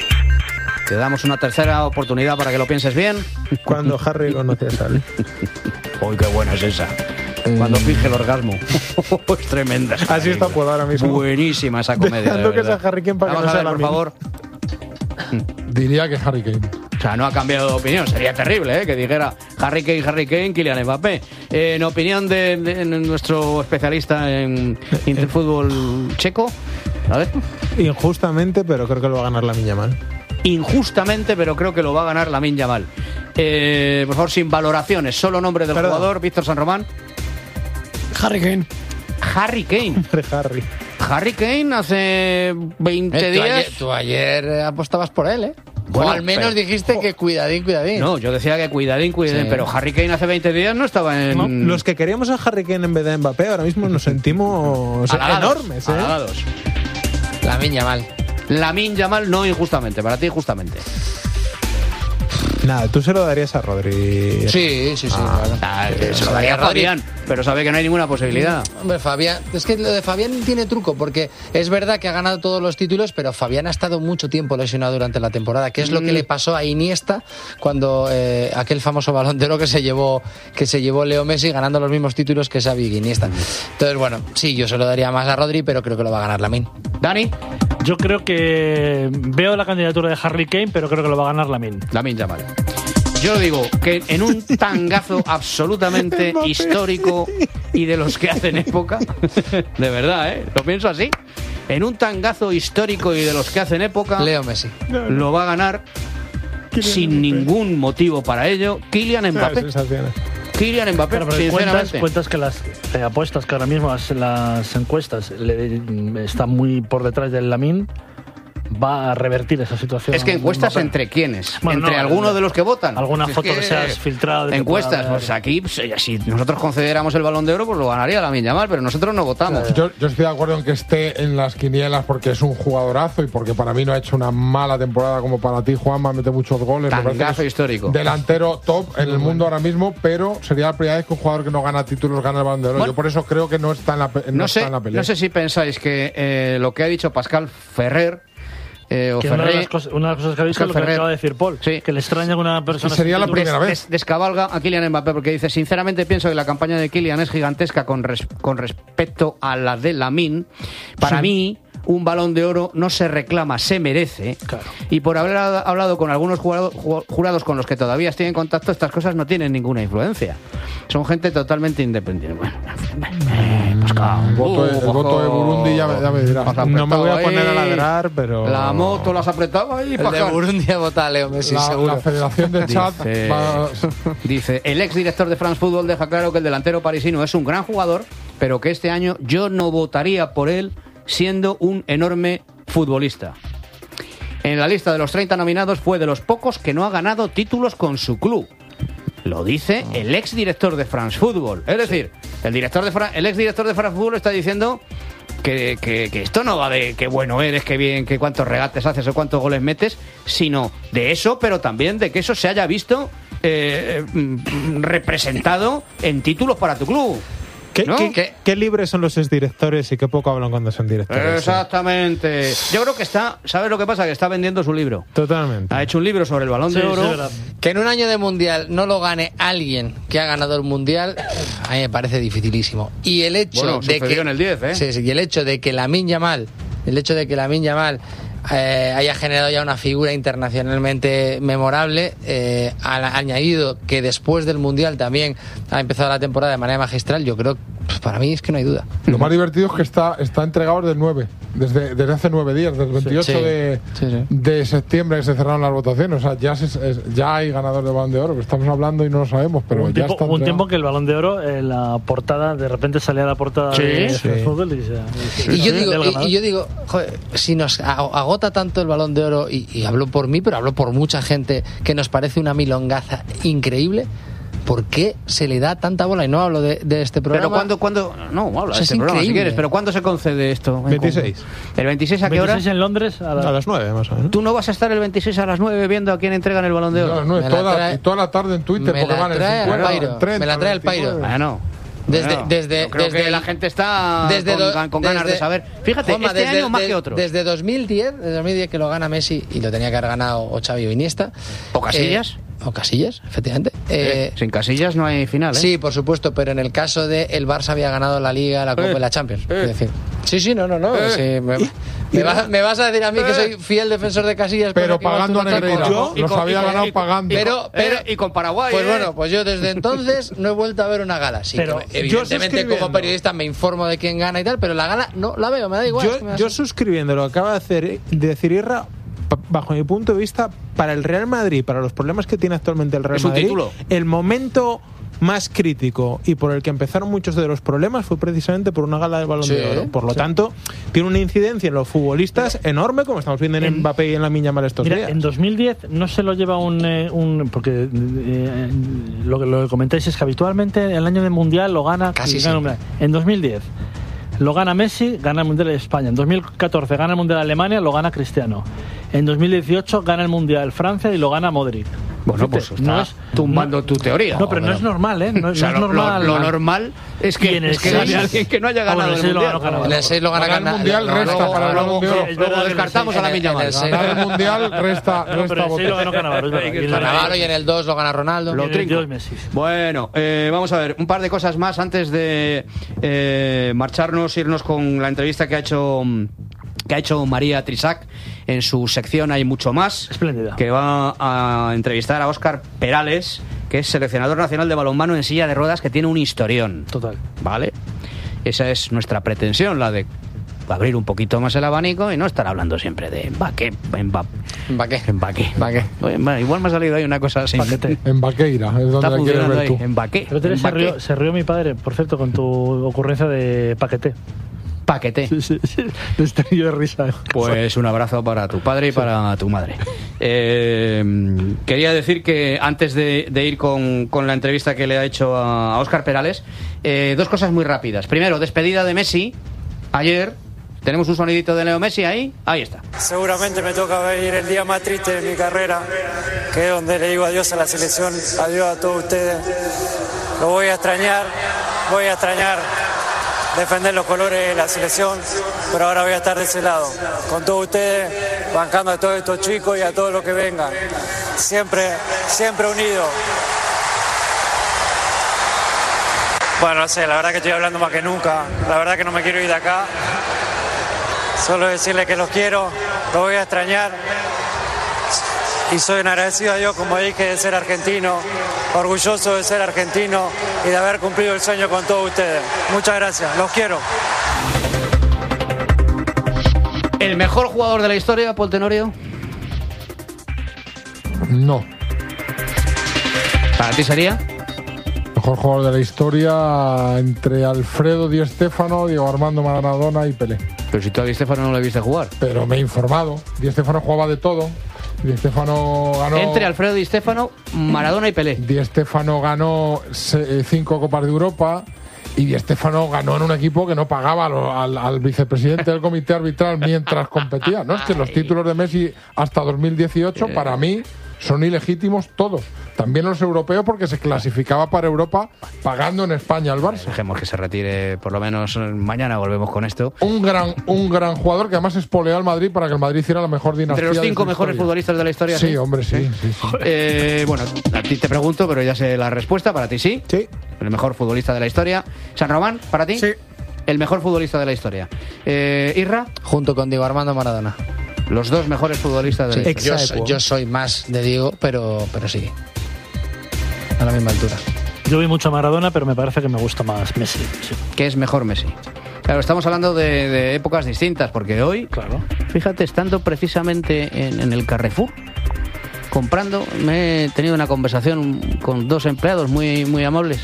Te damos una tercera oportunidad para que lo pienses bien. Cuando Harry conoce a Sally. Uy, qué buena es esa. Cuando finge el orgasmo. Es tremenda. esa Así está película. Puedo ahora mismo. Buenísima esa comedia. Dejando de que verdad. sea Harry Kane para que Vamos no a sea ver, por Lamine. favor. Diría que Harry Kane. O sea, no ha cambiado de opinión. Sería terrible, ¿eh? Que dijera Harry Kane, Harry Kane, Kylian Mbappé. Eh, en opinión de, de nuestro especialista en interfútbol checo, a ver. Injustamente, pero creo que lo va a ganar la Miña Mal. Injustamente, pero creo que lo va a ganar Lamine Yamal. Eh, por favor, sin valoraciones, solo nombre del Perdón. jugador, Víctor San Román. Harry Kane. Harry Kane. Hombre, Harry. Harry Kane hace veinte Eh, tú, días. ayer, tú ayer eh, apostabas por él, ¿eh? Bueno, o al menos pero- dijiste que cuidadín, cuidadín. No, yo decía que cuidadín, cuidadín, Sí. pero Harry Kane hace veinte días no estaba en. No, los que queríamos a Harry Kane en vez de Mbappé ahora mismo nos sentimos halagados, enormes, ¿eh? halagados. La miña mal. Lamine Yamal no injustamente, para ti injustamente. Nada, tú se lo darías a Rodri. Sí, sí, sí. Ah, claro. Ah, eh, se lo daría a Rodri. Fabián, pero sabe que no hay ninguna posibilidad. Hombre, Fabián, es que lo de Fabián tiene truco, porque es verdad que ha ganado todos los títulos, pero Fabián ha estado mucho tiempo lesionado durante la temporada, que es lo que Mm. le pasó a Iniesta cuando eh, aquel famoso Balón de Oro que se llevó que se llevó Leo Messi ganando los mismos títulos que Xavi y Iniesta. Entonces, bueno, sí, yo se lo daría más a Rodri, pero creo que lo va a ganar Lamine. Dani, Yo creo que veo la candidatura de Harry Kane, pero creo que lo va a ganar Lamine. Lamine Yamal. Yo digo que en un tangazo absolutamente histórico y de los que hacen época, de verdad, ¿eh? Lo pienso así. En un tangazo histórico y de los que hacen época, Leo Messi. lo va a ganar sin ningún motivo para ello Kylian Ah, Mbappé. sensaciones. Kylian Mbappé, Claro, pero cuentas, sinceramente. cuentas que las eh, apuestas que ahora mismo las, las encuestas le, está muy por detrás del Lamine, va a revertir esa situación. Es que encuestas Mbappé. entre quiénes, Bueno, entre no, algunos el- de los que votan. alguna Si es foto que se has filtrado de que encuestas, pueda haber- pues aquí, pues, si nosotros concediéramos el Balón de Oro, pues lo ganaría Lamine Yamal, pero nosotros no votamos. Yo, yo estoy de acuerdo en que esté en las quinielas porque es un jugadorazo y porque para mí no ha hecho una mala temporada como para ti, Juanma, mete muchos goles. me parece Tangazo que es histórico. Delantero top en el mundo ahora mismo, pero sería la primera vez que un jugador que no gana títulos gana el Balón de Oro. Bueno, yo por eso creo que no está en la, pe- no No está sé, en la pelea. no sé si pensáis que eh, lo que ha dicho Pascal Ferrer eh, o Que una, de Ferré las cosas, una de las cosas que ha dicho es lo que Ferrer. acaba de decir Paul, Sí. que le extraña que una persona... Sería la se- primera des- vez. des- descabalga a Kylian Mbappé porque dice, sinceramente pienso que la campaña de Kylian es gigantesca con, res- con respecto a la de Lamine. Para Sí. mí, un Balón de Oro no se reclama, se merece. Claro. Y por haber hablado con algunos jurado, jurados con los que todavía estoy en contacto, estas cosas no tienen ninguna influencia. Son gente totalmente independiente. Bueno, pues claro, El voto, de, el uh, voto de Burundi ya me, ya me dirá. No me voy a poner a ahí. ladrar, pero... La moto las apretaba ahí. El de Burundi ha votado a Leo Messi, La, seguro. la Federación de Chad Dice, va- dice, el ex director de France Football deja claro que el delantero parisino es un gran jugador, pero que este año yo no votaría por él siendo un enorme futbolista. En la lista de los treinta nominados fue de los pocos que no ha ganado títulos con su club. Lo dice el ex director de France Football. Es decir, el director de Fra- el ex director de France Football está diciendo que, que, que esto no va de qué bueno eres, qué bien, que cuántos regates haces o cuántos goles metes, sino de eso, pero también de que eso se haya visto eh, mm, representado en títulos para tu club. ¿Qué, ¿No? qué- ¿Qué? qué libres son los exdirectores y qué poco hablan cuando son directores? Exactamente. Yo creo que está, ¿sabes lo que pasa? Que está vendiendo su libro. Totalmente. Ha hecho un libro sobre el Balón Sí, de sí, Oro. es verdad. Que en un año de mundial no lo gane alguien que ha ganado el mundial, a mí me parece dificilísimo. Y el hecho Bueno, de sucedió que en el diez, ¿eh? Sí, sí, y el hecho de que Lamine Yamal, el hecho de que Lamine Yamal eh, haya generado ya una figura internacionalmente memorable, eh, ha añadido que después del mundial también ha empezado la temporada de manera magistral, yo creo, pues para mí es que no hay duda. Lo más divertido es que está, está entregado desde el nueve, desde, desde hace nueve días, desde el veintiocho Sí. de, Sí, sí. de septiembre que se cerraron las votaciones. O sea, ya, se, es- ya hay ganador de Balón de Oro, que estamos hablando y no lo sabemos, pero Hubo un ya tiempo, está hubo un entregado. tiempo que el Balón de Oro, en la portada, de repente salía la portada Sí, de sí. France Football y, se- Y yo del digo, ganador. y, y yo digo, joder, si nos a- agota tanto el Balón de Oro, y, y hablo por mí, pero hablo por mucha gente, que nos parece una milongaza increíble, ¿por qué se le da tanta bola? Y no hablo de, de este programa. Pero cuando, cuando, no, habla O sea, de es este programa si increíble. quieres, pero ¿cuándo se concede esto? en veintiséis. concreto? ¿El veintiséis a qué hora? veintiséis en Londres a la- A las nueve, más o menos. ¿Tú no vas a estar el veintiséis a las nueve viendo a quién entregan el Balón de No, Oro? no, Me la toda, trae- y toda la tarde en Twitter, me porque la van en trae al cincuenta, Pairo, en treinta, me la trae el Pairo. veintinueve. Bueno. Desde- Bueno, desde- yo creo desde que el- la gente está desde con, do- con ganas de desde- saber. Fíjate, Juanma, este desde- año más de- que otro. Desde dos mil diez, desde dos mil diez que lo gana Messi, y lo tenía que haber ganado o Xavi o Iniesta. ¿O Casillas? Eh, o Casillas, efectivamente. Eh, Eh, sin Casillas no hay final, ¿eh? Sí, por supuesto, pero en el caso de el Barça había ganado la Liga, la Copa Eh, y la Champions. eh. Es decir, sí, sí, no, no, no. Eh. sí, me, me vas, me vas a decir a mí que soy fiel defensor de Casillas, Pero que igual pagando tú no a te Negreira. acuerdas. Los había ganado y- pagando. y- Pero- pero, pero- y con Paraguay. Pues ¿eh? bueno, pues yo desde entonces no he vuelto a ver una gala. Sí, Pero que evidentemente suscribiendo. como periodista me informo de quién gana y tal, pero la gala no la veo, me da igual. es que me Yo, da yo igual. suscribiendo lo que acaba de, hacer, de decir Irra, pa- bajo mi punto de vista, para el Real Madrid, para los problemas que tiene actualmente el Real Es un Madrid, título. el momento más crítico y por el que empezaron muchos de los problemas fue precisamente por una gala del Balón Sí, de Oro. Por lo sí. tanto, tiene una incidencia en los futbolistas enorme, como estamos viendo en, En- Mbappé y en la Miña Mal estos Mira, días. en dos mil diez no se lo lleva un... eh, un porque eh, lo, que- lo que comentáis es que habitualmente el año de Mundial lo gana... Casi gana un- siempre. En dos mil diez lo gana Messi, gana el Mundial de España. En dos mil catorce gana el Mundial de Alemania, lo gana Cristiano. En dos mil dieciocho gana el Mundial Francia y lo gana Modric. Bueno, Fíjate, pues está no es- tumbando no- tu teoría. No, pero no es normal, ¿eh? No, O sea, no es lo, normal. lo- lo normal es Y que, en el es que no seis- haya alguien que no haya Ah, bueno, ganado el el seis lo Mundial. ganó Cannavaro. En el seis lo gana Para el Cana- Mundial no, resta luego- para el Balón luego- de Oro. Es Luego verdad que en el descartamos seis- a la en el- Miña en el Mal. seis- Ganar el Mundial resta, No, pero resta el seis lo votos. ganó Cannavaro, es verdad. Hay que Y el- estar Cannavaro, y en el dos lo gana Ronaldo. Lo y en el trinco. Dios Messi. Bueno, eh, vamos a ver, un par de cosas más antes de eh, marcharnos, irnos con la entrevista que ha hecho que ha hecho María Trisac en su sección Hay Mucho Más, Espléndida. que va a entrevistar a Óscar Perales, que es seleccionador nacional de balonmano en silla de ruedas, que tiene un historión. Total. ¿Vale? Esa es nuestra pretensión, la de abrir un poquito más el abanico y no estar hablando siempre de Mbappé, Mbappé, ¿Para qué? Mbappé. ¿Para qué? Oye, bueno, igual me ha salido ahí una cosa así. Paquete. En Baqueira, es donde Está la quieres funcionando ver ahí, tú. Mbappé. Pero se Mbappé. rió, se rió mi padre, por cierto, con tu ocurrencia de paquete. Paquete. Sí, sí, sí. Le estoy yo de risa. Pues un abrazo para tu padre y para tu madre. Eh, quería decir que antes de, de ir con, con la entrevista que le ha hecho a, a Óscar Perales, eh, dos cosas muy rápidas. Primero, despedida de Messi. Ayer tenemos un sonidito de Leo Messi ahí. Ahí está. Seguramente me toca ver el día más triste de mi carrera, que es donde le digo adiós a la selección, adiós a todos ustedes. Lo voy a extrañar, voy a extrañar defender los colores de la selección, pero ahora voy a estar de ese lado, con todos ustedes, bancando a todos estos chicos y a todos los que vengan. Siempre, siempre unidos. Bueno, no sé, la verdad que estoy hablando más que nunca, la verdad que no me quiero ir de acá. Solo decirle que los quiero, los voy a extrañar. Y soy un agradecido a Dios, como dije, de ser argentino, orgulloso de ser argentino y de haber cumplido el sueño con todos ustedes. Muchas gracias, los quiero. ¿El mejor jugador de la historia, Paul Tenorio? No. ¿Para ti sería? Mejor jugador de la historia entre Alfredo Di Stéfano, Diego Armando Maradona y Pelé. Pero si tú a Di Stéfano no le viste jugar. Pero me he informado. Di Stéfano jugaba de todo. Di Stéfano ganó... Entre Alfredo Di Stéfano, Maradona y Pelé. Di Stéfano ganó se, cinco Copas de Europa y Di Stéfano ganó en un equipo que no pagaba al, al, al vicepresidente del comité arbitral mientras competía. No, es que los títulos de Messi hasta dos mil dieciocho eh. para mí son ilegítimos todos. También los europeos porque se clasificaba para Europa pagando en España al Barça. Dejemos que se retire por lo menos mañana, volvemos con esto. Un gran un gran jugador que además espoleó al Madrid para que el Madrid hiciera la mejor dinastía. Entre los cinco mejores historia. futbolistas de la historia. Sí, ¿sí? hombre, sí. ¿Sí? sí, sí. Eh, bueno, a ti te pregunto, pero ya sé la respuesta. ¿Para ti sí? Sí. El mejor futbolista de la historia. San Román, ¿para ti? Sí. El mejor futbolista de la historia. Eh, Irra. Junto con Diego Armando Maradona. Los dos mejores futbolistas de la sí, historia. Yo, yo soy más de Diego, pero, pero sí. A la misma altura. Yo vi mucho a Maradona, pero me parece que me gusta más Messi. Sí. ¿Qué es mejor Messi? Claro, estamos hablando de, de épocas distintas, porque hoy, claro, fíjate, estando precisamente en, en el Carrefour, comprando, me he tenido una conversación con dos empleados muy, muy amables.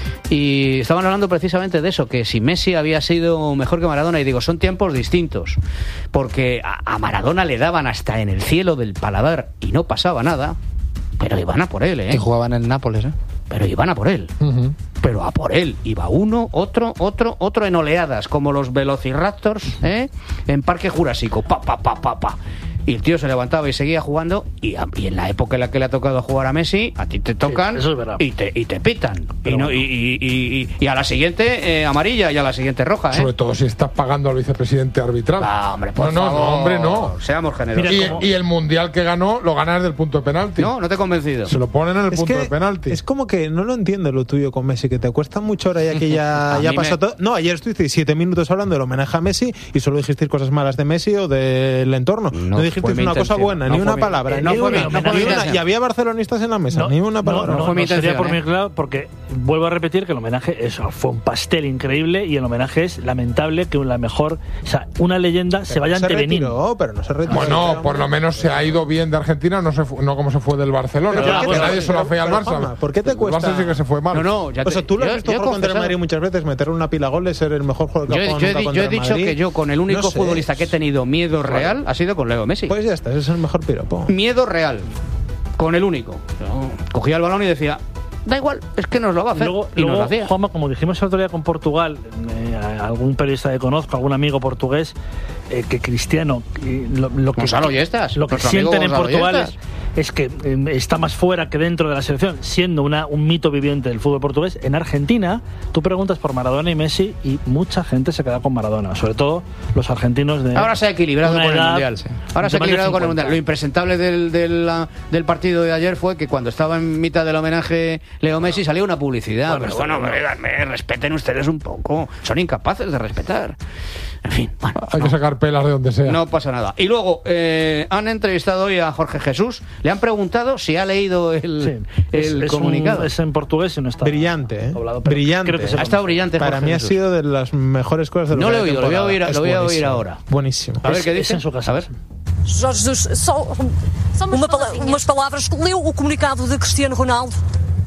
Y estaban hablando precisamente de eso, que si Messi había sido mejor que Maradona, y digo, son tiempos distintos, porque a, a Maradona le daban hasta en el cielo del paladar y no pasaba nada, pero iban a por él, ¿eh? Que jugaban en Nápoles, ¿eh? Pero iban a por él. Uh-huh. Pero a por él. Iba uno, otro, otro, otro en oleadas, como los Velociraptors, ¿eh? En Parque Jurásico, pa, pa, pa, pa, pa. Y el tío se levantaba y seguía jugando. Y, a, y en la época en la que le ha tocado jugar a Messi, a ti te tocan, sí, eso es verdad, y, te, y te pitan. Y, no, y, y, y, y a la siguiente eh, amarilla y a la siguiente roja, ¿eh? Sobre todo si estás pagando al vicepresidente arbitral. Ah, hombre, por no, favor. no, no, hombre, no. Seamos generosos. Y, ¿cómo? y el mundial que ganó lo gana desde el punto de penalti. No, no te he convencido. Se lo ponen en el Es punto que de penalti. Es como que no lo entiendo lo tuyo con Messi, que te cuesta mucho ahora ya que ya, ya pasó me... todo. No, ayer estuviste siete minutos hablando del homenaje a Messi y solo dijiste cosas malas de Messi o del entorno. No, no dijiste una intención. Cosa buena, no ni una mi, palabra. No ni fue una, mi, no ni fue una, y había barcelonistas en la mesa, no, ni una palabra. No, no, no fue mi no intención, sería por ¿eh? mi claro, porque vuelvo a repetir que el homenaje eso fue un pastel increíble y el homenaje es lamentable que la mejor, o sea, una leyenda pero se vaya no ante Benín. Pero no se retiró. Bueno, por lo menos se ha ido bien de Argentina, no se fu- no como se fue del Barcelona. Pero, que pero, nadie se lo pero, hace al pero, Barça. Juanma, ¿por qué te cuesta? El Barça sí que se fue mal. No, no, ya te, o sea, tú lo has yo, visto yo jugar contra el confesado. Madrid muchas veces, meterle una pila a goles, ser el mejor jugador que Yo, ha jugado yo, nunca yo, contra yo he el dicho Madrid. que yo con el único No sé. futbolista que he tenido miedo real Bueno. ha sido con Leo Messi. Pues ya está, ese es el mejor piropo. Miedo real. Con el único. Cogía el balón y decía, da igual, es que nos lo va a hacer. Luego, y luego nos lo hacía. Juanma, como dijimos el otro día con Portugal, eh, algún periodista que conozco, algún amigo portugués, eh, que Cristiano, eh, lo, lo que, Gonzalo Yestas, lo que nuestro amigo sienten en Gonzalo Portugal es, Yestas. es que eh, está más fuera que dentro de la selección, siendo una, un mito viviente del fútbol portugués. En Argentina, tú preguntas por Maradona y Messi y mucha gente se queda con Maradona, sobre todo los argentinos de Ahora se ha equilibrado una con el edad, Mundial. sí. Ahora se ha De más de equilibrado con el cincuenta. Mundial. Lo impresentable del, del, la- del partido de ayer fue que cuando estaba en mitad del homenaje Leo Messi salía una publicidad. Bueno, Pero bueno, bueno. me, respeten ustedes un poco. Son incapaces de respetar. En fin, bueno, Hay no, que sacar pelas de donde sea. no pasa nada. Y luego, eh, han entrevistado hoy a Jorge Jesús. Le han preguntado si ha leído el, Sí. el es, es comunicado. un- es en portugués y no está Brillante, ¿eh? doblado, pero Brillante. creo que se Ha estado brillante Para Jorge mí ha Jesús. sido de las mejores cosas de No la lo he oído, lo voy a temporada. oír- Es lo voy a oír buenísimo. ahora. Buenísimo. A ver qué Es- dice. es en su casa. A ver. Jorge Jesus, só uma pala- umas palavras. Leu o comunicado de Cristiano Ronaldo?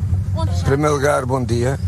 Em primeiro lugar, bom dia.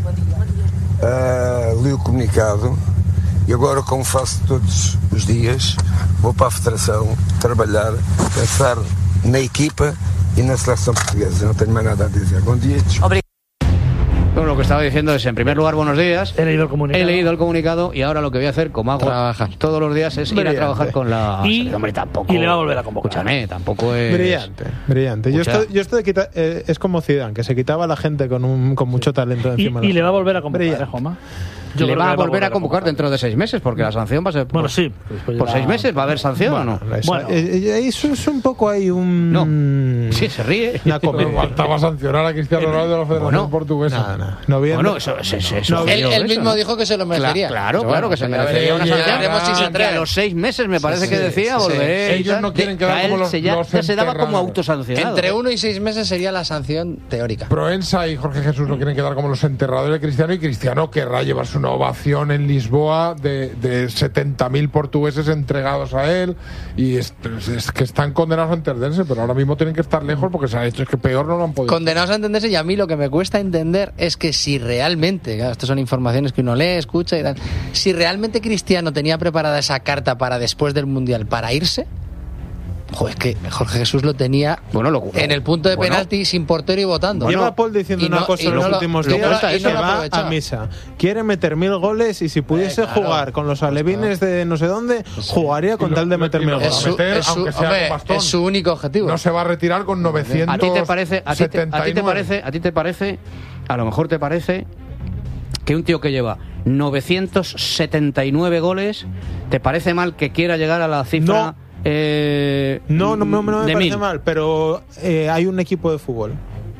Uh, li o comunicado e agora, como faço todos os dias, vou para a Federação trabalhar, pensar na equipa e na seleção portuguesa. Não tenho mais nada a dizer. Bom dia. Obrigado. Bueno, lo que estaba diciendo es, en primer lugar, buenos días. He leído el comunicado. He leído el comunicado y ahora lo que voy a hacer, como hago Trabajar. todos los días, es ir a Brillante. trabajar con la... Y- Hombre, tampoco... y le va a volver a convocar. Escúchame, tampoco es... Brillante, brillante. Yo Escucha. estoy, yo estoy quita- eh, es como Zidane, que se quitaba a la gente con un con mucho talento Y, encima. de y la- le va a volver a convocar, Brillante. ¿eh, Juanma? Yo le creo va a que volver a convocar dentro de seis meses, porque la sanción va a ser... Bueno, por, sí. ¿Por ya... seis meses va a haber sanción bueno, o no? Eso, Bueno. eh, eso es un poco ahí un... No. Sí, se ríe. Una comedia. Faltaba sancionar a Cristiano Ronaldo de la Federación Bueno, Portuguesa. Nada, nada. No viene. Bueno, eso es eso, eso, No, Él, eso, él eso, mismo ¿no? dijo que se lo merecería. Claro, Pero claro, bueno, que se ya merecería una veremos- ya sanción. veremos si se Y que a atreve. los seis meses me parece Sí, que sí, decía sí. volveré. y Ellos tal. no quieren quedar Ya como él los- se, ya, los ya se daba como enterrados. autosancionado. Entre uno y seis meses sería la sanción teórica. Proensa y Jorge Jesús no quieren quedar como los enterradores de Cristiano, y Cristiano querrá llevarse una ovación en Lisboa de, de setenta mil portugueses entregados a él, y es, es que están condenados a entenderse, pero ahora mismo tienen que estar lejos porque se ha hecho, es que peor no lo han podido. Condenados a entenderse, y a mí lo que me cuesta entender es que si realmente, claro, estas son informaciones que uno lee, escucha y tal, si realmente Cristiano tenía preparada esa carta para después del Mundial para irse, joder, es que Jorge Jesús lo tenía Bueno, lo- en el punto de bueno. penalti sin portero y votando. Lleva Paul diciendo y no- una cosa y en no los lo- últimos y no días lo- y y no que lo va aprovechaba. a misa. Quiere meter mil goles y si pudiese Eh, claro. jugar con los alevines de no sé dónde, jugaría con Y lo- tal de y meter lo- mil y lo- goles. Es su, meter, es su- aunque sea hombre, con bastón. es su único objetivo. No se va a retirar con novecientos ¿A ti te parece, a ti te, a ti te setenta y nueve. parece, a ti te parece, a lo mejor te parece que un tío que lleva novecientos setenta y nueve goles, ¿te parece mal que quiera llegar a la cifra? No. eh, No, no, no, no me de parece mil? mal, pero eh, hay un equipo de fútbol.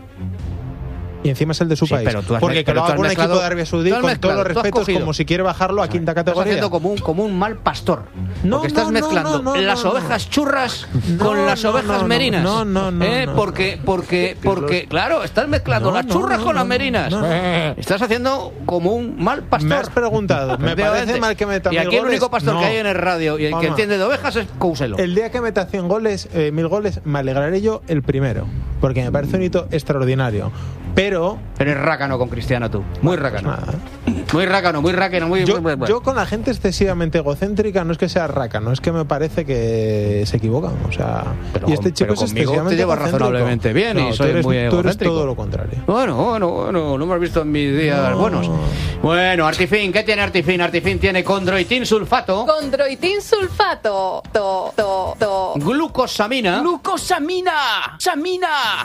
Y encima es el de su Sí, país. pero tú has Porque mez- que pero lo tú haga has un mezclado- equipo de Arabia Saudí, tú has con mezclado, todos los tú has respetos, cogido. como si quiere bajarlo a quinta Estás categoría. haciendo como un, como un mal pastor. No, porque estás no, no, mezclando no, no, las no, ovejas churras No, con las no, ovejas no, no, merinas. no, no, no, ¿Eh? no. Porque, porque, porque, claro, estás mezclando No, las no, churras no, con no, las merinas. no, no. Estás haciendo como un mal pastor. Me has preguntado, ¿me parece mal que meta Y mil aquí el goles? único pastor No. que hay en el radio y el que Vamos. entiende de ovejas es Couselo. El día que meta cien goles, eh, mil goles, me alegraré yo el primero. Porque me parece un hito extraordinario. Pero Eres rácano con Cristiano tú. Muy rácano. nada. Muy rácano, muy rácano, muy... Yo, muy- muy- yo con la gente excesivamente egocéntrica no es que sea rácano, es que me parece que se equivocan. O sea, Pero y este con- chico pero es conmigo excesivamente te llevas egocéntrico. razonablemente bien y No, tú soy eres- muy Tú eres egocéntrico. todo lo contrario. Bueno, bueno, bueno, lo hemos visto en mis días No. buenos. Bueno, Artifin, ¿qué tiene Artifin? Artifin tiene condroitin sulfato, Condroitin sulfato. To, to, to. glucosamina, ¡Glucosamina! ¡Samina!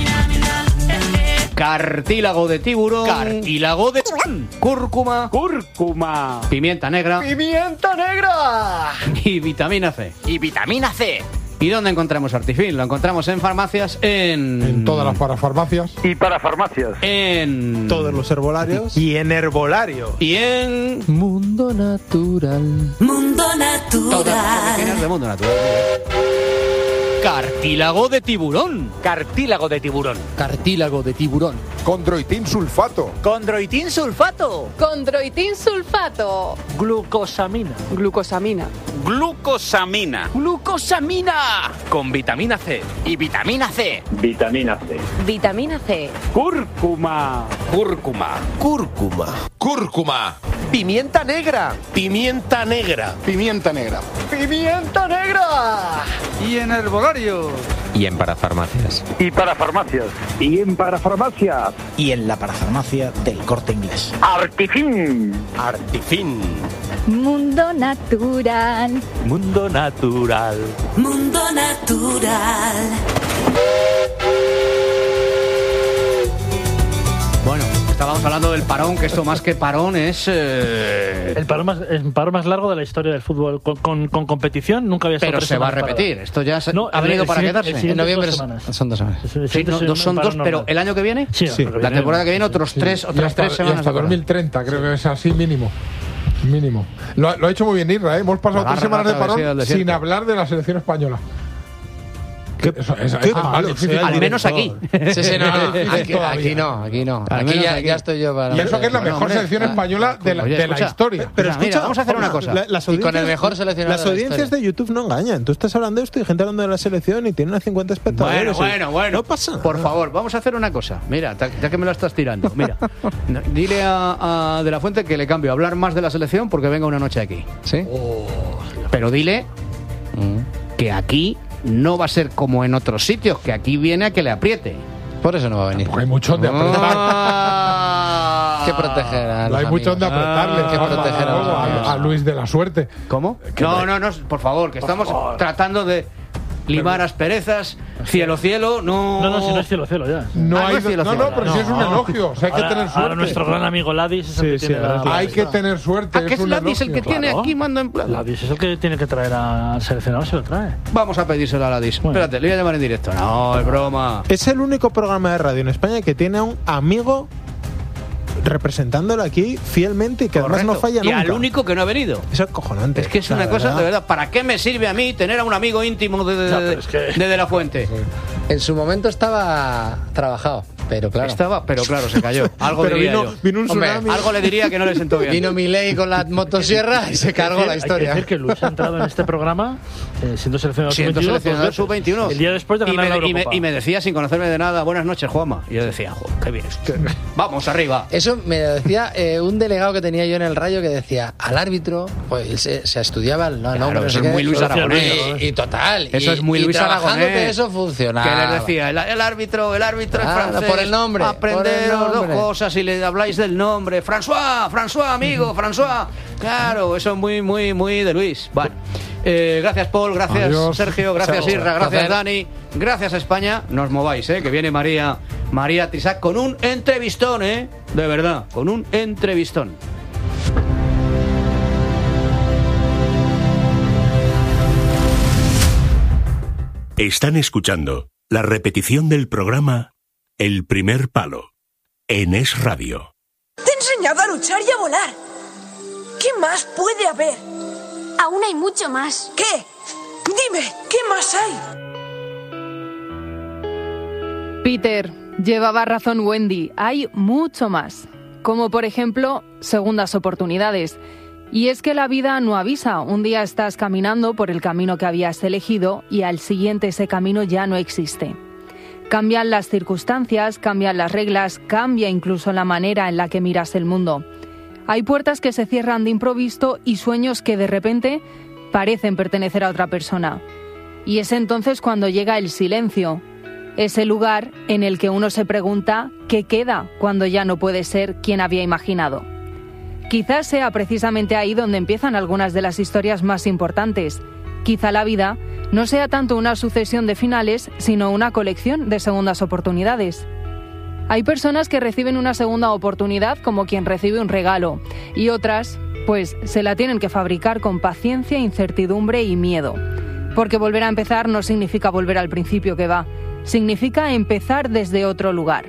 cartílago de tiburón, Cartílago de cúrcuma, cúrcuma. pimienta negra ¡Pimienta negra! y vitamina C. Y vitamina C. ¿Y dónde encontramos Artifin? Lo encontramos en farmacias, en... En todas las parafarmacias. Y para farmacias. En... Todos los herbolarios y en herbolario. Y en... Mundo natural. Mundo Todas las oficinas natural. del mundo natural. Cartílago de tiburón. Cartílago de tiburón. Cartílago de tiburón. Condroitin sulfato. Condroitin sulfato. Condroitin sulfato. Glucosamina. Glucosamina. Glucosamina. Glucosamina. Con vitamina C. Y vitamina C. Vitamina C. Vitamina C. Cúrcuma. Cúrcuma. Cúrcuma. Cúrcuma. Pimienta negra. Pimienta negra. Pimienta negra. Pimienta negra. Y en herbolario. Y en parafarmacias. Y para farmacias. Y en parafarmacias. Y en la parafarmacia del Corte Inglés. Artifin. Artifin. Mundo natural. Mundo natural. Mundo natural. Bueno, estábamos hablando del parón, que esto más que parón es... eh, El paro más, el paro más largo de la historia del fútbol. Con, con, con competición nunca había estado Pero tres se va a semanas repetir. parado. Esto ya se- No, ha el- venido el para siguiente- quedarse. el siguiente En noviembre dos son- semanas. son dos semanas. El Sí, siguiente no, es un no son paro dos, pero normal. ¿el año que viene? Sí, Sí. pero La temporada que viene sí. otros tres, Y otras hasta, tres y semanas. hasta de parón. dos mil treinta, creo que es así mínimo. Mínimo. Lo, ha- lo ha hecho muy bien Irra, ¿eh? Hemos pasado La tres larga semanas de travesía del parón desierto. sin hablar de la selección española. ¿Qué- Eso, eso- qué eso es más malo difícil sea el Al menos aquí. todavía. Sí, sí, no, no, Difícil aquí, todavía. aquí no, aquí no. Al Aquí menos ya, aquí. ya estoy yo para... Y eso que es la Bueno, mejor hombre, selección ah, española de la, oye, de la escucha. historia. Pero Mira, escucha, vamos a hacer una Juanma, cosa. la- las Y con el audiencias- mejor seleccionador Las de la audiencias historia. de YouTube no engañan. Tú estás hablando de esto y gente hablando de la selección y tiene unas cincuenta espectadores. Bueno, bueno, bueno. No pasa nada. Por favor, vamos a hacer una cosa. Mira, ta- ya que me lo estás tirando, mira. No, dile a, a De La Fuente que le cambio a hablar más de la selección porque venga una noche aquí. ¿Sí? Pero dile Mm. que aquí no va a ser como en otros sitios, que aquí viene a que le apriete. Por eso no va a venir. Porque hay mucho donde apretar. Ah. Hay que proteger a No los hay mucho donde amigos. apretarle. Hay que Juanma, proteger a los a, amigos. a Luis de la Suerte. ¿Cómo? No, no, no, por favor, que estamos tratando de limar asperezas, cielo, cielo, no... No, no, si no es cielo, cielo ya. No, Ah, hay, no es cielo, no, cielo. no, pero sí es un No. elogio. O sea, hay Ahora- que tener suerte. Ahora nuestro gran amigo Ladis es el Sí, que sí, tiene ahora la... es la- Hay que tener suerte. Ah, que es un Ladis el elogio. que tiene Claro. aquí mando en plan. Ladis es el que tiene que traer al seleccionador, se lo trae. Vamos a pedírselo a Ladis. Bueno. Espérate, le voy a llamar en directo. No, es broma. Es el único programa de radio en España que tiene a un amigo representándolo aquí fielmente y que además no Correcto. falla y nunca. al único que no ha venido. Eso es cojonante. Es que es la una cosa, verdad. de verdad, ¿para qué me sirve a mí tener a un amigo íntimo de, de, Ya, de- pero es que- de De La Fuente? En su momento estaba trabajado, pero claro. Estaba, pero claro, se cayó. Algo Pero diría vino, yo. vino un Hombre, tsunami. Algo le diría que no le sentó bien. Vino Milei con la motosierra y se cargó la Hay que historia. decir que Luis ha entrado en este programa eh, siendo seleccionador Siendo sub veintiuno. seleccionador dos veces. sub veintiuno. El día después de y ganar me, la y, me, Eurocopa. y me decía sin conocerme de nada, buenas noches, Juanma. Y yo decía, joder, qué bien. Vamos, arriba. Eso me decía eh, un delegado que tenía yo en el Rayo que decía al árbitro, pues él se, se estudiaba el no, Claro, nombre, no eso sé es qué, muy Luis y- Aragonés. Y, y total. Eso y- es muy y Luis trabajando Aragonés. que eso funcionaba. Que les decía, el, el árbitro, el árbitro es Claro, francés. por el nombre, por Aprenderos el dos nombre. cosas y le habláis del nombre. François, François, amigo, François. Claro, eso es muy, muy, muy de Luis. Bueno, eh, gracias Paul, gracias Adiós. Sergio, gracias Chao. Irra, gracias Placer. Dani, gracias España. No os mováis, eh, que viene María, María Trisac con un entrevistón, eh, de verdad, con un entrevistón. Están escuchando la repetición del programa El Primer Palo en Es Radio. Te he enseñado a luchar y a volar. ¿Qué más puede haber? Aún hay mucho más. ¿Qué? Dime, ¿qué más hay? Peter, llevaba razón Wendy, hay mucho más. Como por ejemplo, segundas oportunidades. Y es que la vida no avisa. Un día estás caminando por el camino que habías elegido y al siguiente ese camino ya no existe. Cambian las circunstancias, cambian las reglas, cambia incluso la manera en la que miras el mundo. Hay puertas que se cierran de improviso y sueños que de repente parecen pertenecer a otra persona. Y es entonces cuando llega el silencio. Ese lugar en el que uno se pregunta qué queda cuando ya no puede ser quien había imaginado. Quizás sea precisamente ahí donde empiezan algunas de las historias más importantes. Quizá la vida no sea tanto una sucesión de finales, sino una colección de segundas oportunidades. Hay personas que reciben una segunda oportunidad como quien recibe un regalo, y otras, pues, se la tienen que fabricar con paciencia, incertidumbre y miedo. Porque volver a empezar no significa volver al principio que va, significa empezar desde otro lugar.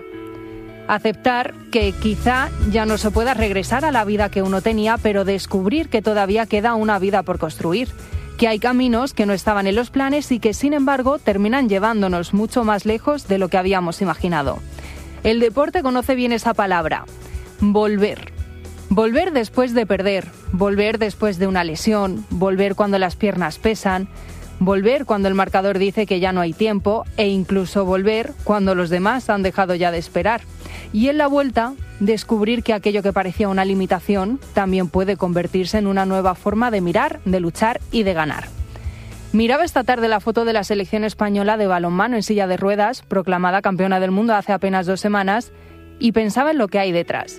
Aceptar que quizá ya no se pueda regresar a la vida que uno tenía, pero descubrir que todavía queda una vida por construir, que hay caminos que no estaban en los planes y que sin embargo terminan llevándonos mucho más lejos de lo que habíamos imaginado. El deporte conoce bien esa palabra, volver. Volver después de perder, volver después de una lesión, volver cuando las piernas pesan, volver cuando el marcador dice que ya no hay tiempo e incluso volver cuando los demás han dejado ya de esperar. Y en la vuelta, descubrir que aquello que parecía una limitación también puede convertirse en una nueva forma de mirar, de luchar y de ganar. Miraba esta tarde la foto de la selección española de balonmano en silla de ruedas, proclamada campeona del mundo hace apenas dos semanas, y pensaba en lo que hay detrás.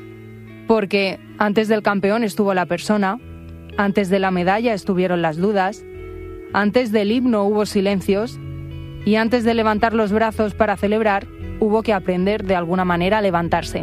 Porque antes del campeón estuvo la persona, antes de la medalla estuvieron las dudas, antes del himno hubo silencios y antes de levantar los brazos para celebrar, hubo que aprender de alguna manera a levantarse.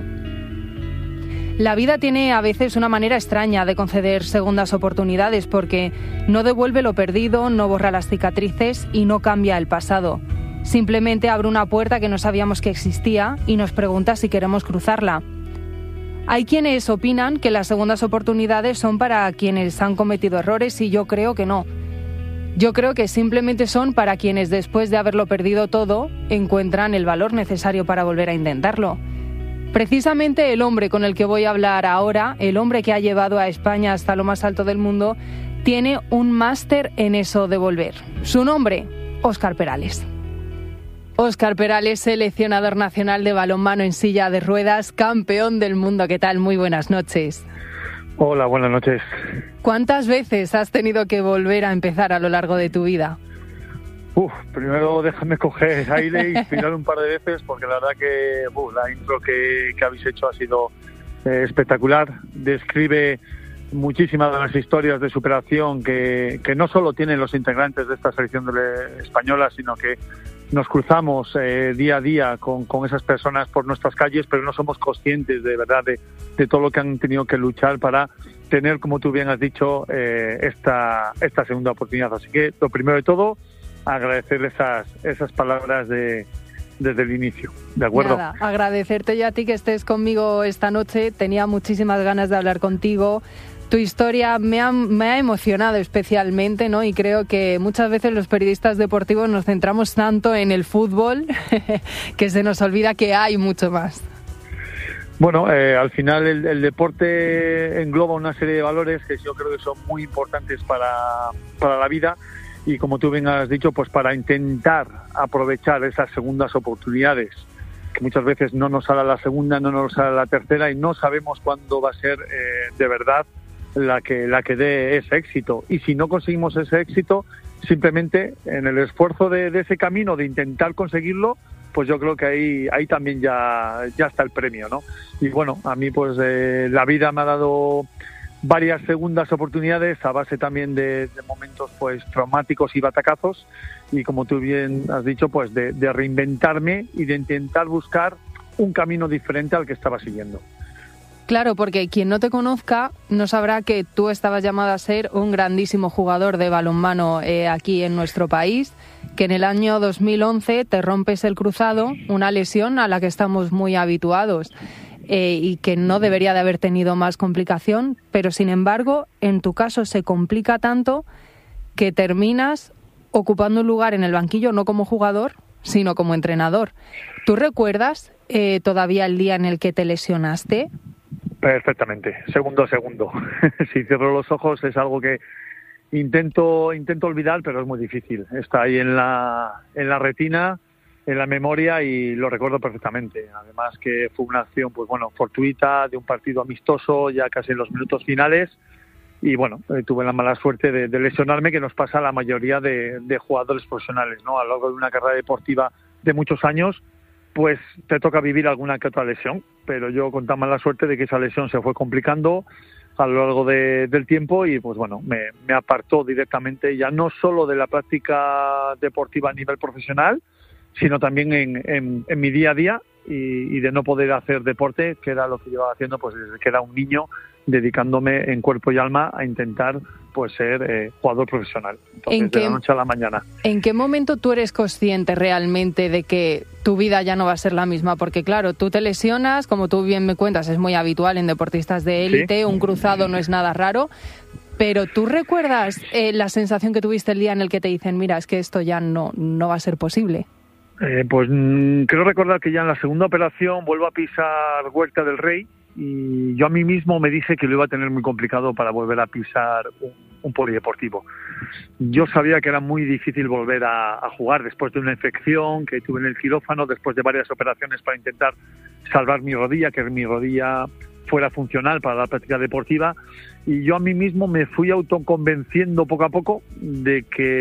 La vida tiene a veces una manera extraña de conceder segundas oportunidades porque no devuelve lo perdido, no borra las cicatrices y no cambia el pasado. Simplemente abre una puerta que no sabíamos que existía y nos pregunta si queremos cruzarla. Hay quienes opinan que las segundas oportunidades son para quienes han cometido errores y yo creo que no. Yo creo que simplemente son para quienes después de haberlo perdido todo encuentran el valor necesario para volver a intentarlo. Precisamente el hombre con el que voy a hablar ahora, el hombre que ha llevado a España hasta lo más alto del mundo, tiene un máster en eso de volver. Su nombre, Óscar Perales. Óscar Perales, seleccionador nacional de balonmano en silla de ruedas, campeón del mundo. ¿Qué tal? Muy buenas noches. Hola, buenas noches. ¿Cuántas veces has tenido que volver a empezar a lo largo de tu vida? Uf, primero déjame coger aire y inspirar un par de veces porque la verdad que uf, la intro que, que habéis hecho ha sido eh, espectacular. Describe muchísimas de las historias de superación que, que no solo tienen los integrantes de esta selección de, española, sino que nos cruzamos eh, día a día con, con esas personas por nuestras calles, pero no somos conscientes de verdad de, de todo lo que han tenido que luchar para tener, como tú bien has dicho, eh, esta, esta segunda oportunidad. Así que, lo primero de todo, agradecerle esas, esas palabras de desde el inicio, ¿de acuerdo? Nada, agradecerte yo a ti que estés conmigo esta noche. Tenía muchísimas ganas de hablar contigo. Tu historia me ha, me ha emocionado especialmente, ¿no? Y creo que muchas veces los periodistas deportivos nos centramos tanto en el fútbol que se nos olvida que hay mucho más. Bueno, eh, al final el, el deporte engloba una serie de valores que yo creo que son muy importantes para, para la vida. Y como tú bien has dicho, pues para intentar aprovechar esas segundas oportunidades, que muchas veces no nos sale la segunda, no nos sale la tercera y no sabemos cuándo va a ser eh, de verdad la que la que dé ese éxito. Y si no conseguimos ese éxito, simplemente en el esfuerzo de, de ese camino, de intentar conseguirlo, pues yo creo que ahí ahí también ya, ya está el premio, ¿no? Y bueno, a mí pues eh, la vida me ha dado varias segundas oportunidades a base también de, de momentos pues traumáticos y batacazos, y como tú bien has dicho, pues de, de reinventarme y de intentar buscar un camino diferente al que estaba siguiendo. Claro, porque quien no te conozca no sabrá que tú estabas llamado a ser un grandísimo jugador de balonmano eh, aquí en nuestro país, que en el año dos mil once te rompes el cruzado, una lesión a la que estamos muy habituados. Eh, y que no debería de haber tenido más complicación, pero sin embargo, en tu caso se complica tanto que terminas ocupando un lugar en el banquillo, no como jugador, sino como entrenador. ¿Tú recuerdas eh, todavía el día en el que te lesionaste? Perfectamente, segundo a segundo. Si cierro los ojos es algo que intento intento olvidar, pero es muy difícil. Está ahí en la en la retina, en la memoria, y lo recuerdo perfectamente. Además que fue una acción, pues bueno, fortuita, de un partido amistoso, ya casi en los minutos finales, y bueno, eh, tuve la mala suerte de, de lesionarme, que nos pasa a la mayoría de, de jugadores profesionales, ¿no? A lo largo de una carrera deportiva de muchos años, pues te toca vivir alguna que otra lesión, pero yo con tan mala suerte de que esa lesión se fue complicando a lo largo de, del tiempo, y pues bueno, me, me apartó directamente ya no solo de la práctica deportiva a nivel profesional, sino también en, en, en mi día a día, y, y de no poder hacer deporte, que era lo que llevaba haciendo pues desde que era un niño, dedicándome en cuerpo y alma a intentar pues ser eh, jugador profesional. Entonces, ¿En qué, de la noche a la mañana. ¿En qué momento tú eres consciente realmente de que tu vida ya no va a ser la misma? Porque claro, tú te lesionas, como tú bien me cuentas, es muy habitual en deportistas de élite, ¿sí? Un cruzado no es nada raro. Pero ¿tú recuerdas eh, la sensación que tuviste el día en el que te dicen, mira, es que esto ya no, no va a ser posible? Eh, pues mmm, creo recordar que ya en la segunda operación vuelvo a pisar Huerta del Rey, y yo a mí mismo me dije que lo iba a tener muy complicado para volver a pisar un, un polideportivo. Yo sabía que era muy difícil volver a, a jugar después de una infección que tuve en el quirófano, después de varias operaciones para intentar salvar mi rodilla, que mi rodilla fuera funcional para la práctica deportiva, y yo a mí mismo me fui autoconvenciendo poco a poco de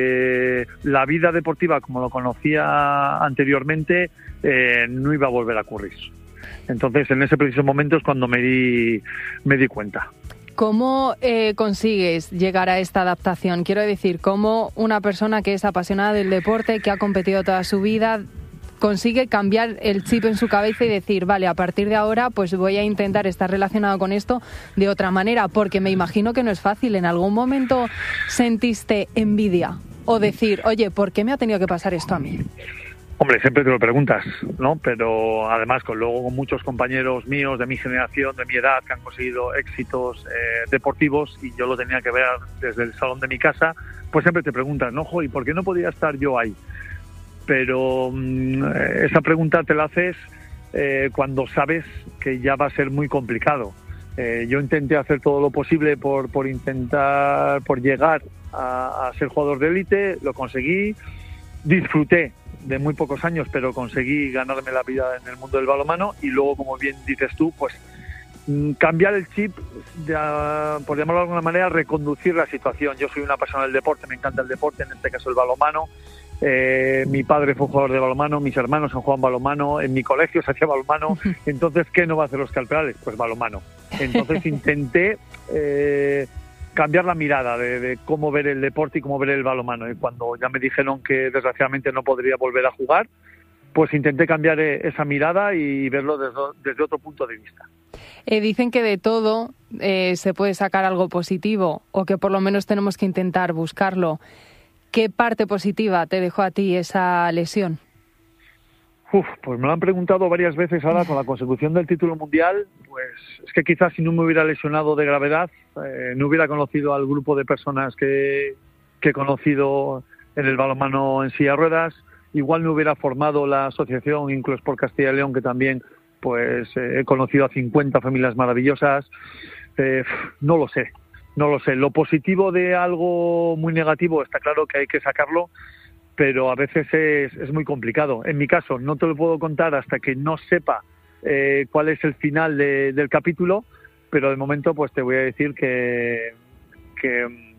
que la vida deportiva como lo conocía anteriormente eh, no iba a volver a ocurrir. Entonces, en ese preciso momento es cuando me di, me di cuenta. ¿Cómo eh, consigues llegar a esta adaptación? Quiero decir, ¿cómo una persona que es apasionada del deporte, que ha competido toda su vida, consigue cambiar el chip en su cabeza y decir, vale, a partir de ahora pues voy a intentar estar relacionado con esto de otra manera? Porque me imagino que no es fácil. ¿En algún momento sentiste envidia o decir, oye, ¿por qué me ha tenido que pasar esto a mí? Hombre, siempre te lo preguntas, ¿no? Pero además con luego con muchos compañeros míos de mi generación, de mi edad, que han conseguido éxitos eh, deportivos, y yo lo tenía que ver desde el salón de mi casa, pues siempre te preguntas, ¿no? ¿Y por qué no podía estar yo ahí? Pero mmm, esa pregunta te la haces eh, cuando sabes que ya va a ser muy complicado. Eh, yo intenté hacer todo lo posible por, por intentar, por llegar a, a ser jugador de élite, lo conseguí, disfruté de muy pocos años, pero conseguí ganarme la vida en el mundo del balonmano, y luego, como bien dices tú, pues cambiar el chip, de, por llamarlo de alguna manera, reconducir la situación. Yo soy una persona del deporte, me encanta el deporte, en este caso el balonmano, eh, mi padre fue jugador de balonmano, mis hermanos han jugado balonmano, en mi colegio se hacía balonmano, entonces, ¿qué no va a hacer Óscar Perales? Pues balonmano. Entonces intenté eh, cambiar la mirada de, de cómo ver el deporte y cómo ver el balonmano. Y cuando ya me dijeron que desgraciadamente no podría volver a jugar, pues intenté cambiar esa mirada y verlo desde, desde otro punto de vista. Eh, dicen que de todo eh, se puede sacar algo positivo, o que por lo menos tenemos que intentar buscarlo. ¿Qué parte positiva te dejó a ti esa lesión? Uf, pues me lo han preguntado varias veces ahora con la consecución del título mundial. Pues es que quizás si no me hubiera lesionado de gravedad, eh, no hubiera conocido al grupo de personas que, que he conocido en el balonmano en silla de ruedas. Igual no hubiera formado la asociación Inclusport Castilla y León, que también pues eh, he conocido a cincuenta familias maravillosas. Eh, no lo sé, no lo sé. Lo positivo de algo muy negativo está claro que hay que sacarlo, pero a veces es, es muy complicado. En mi caso, no te lo puedo contar hasta que no sepa eh, cuál es el final de, del capítulo, pero de momento pues te voy a decir que, que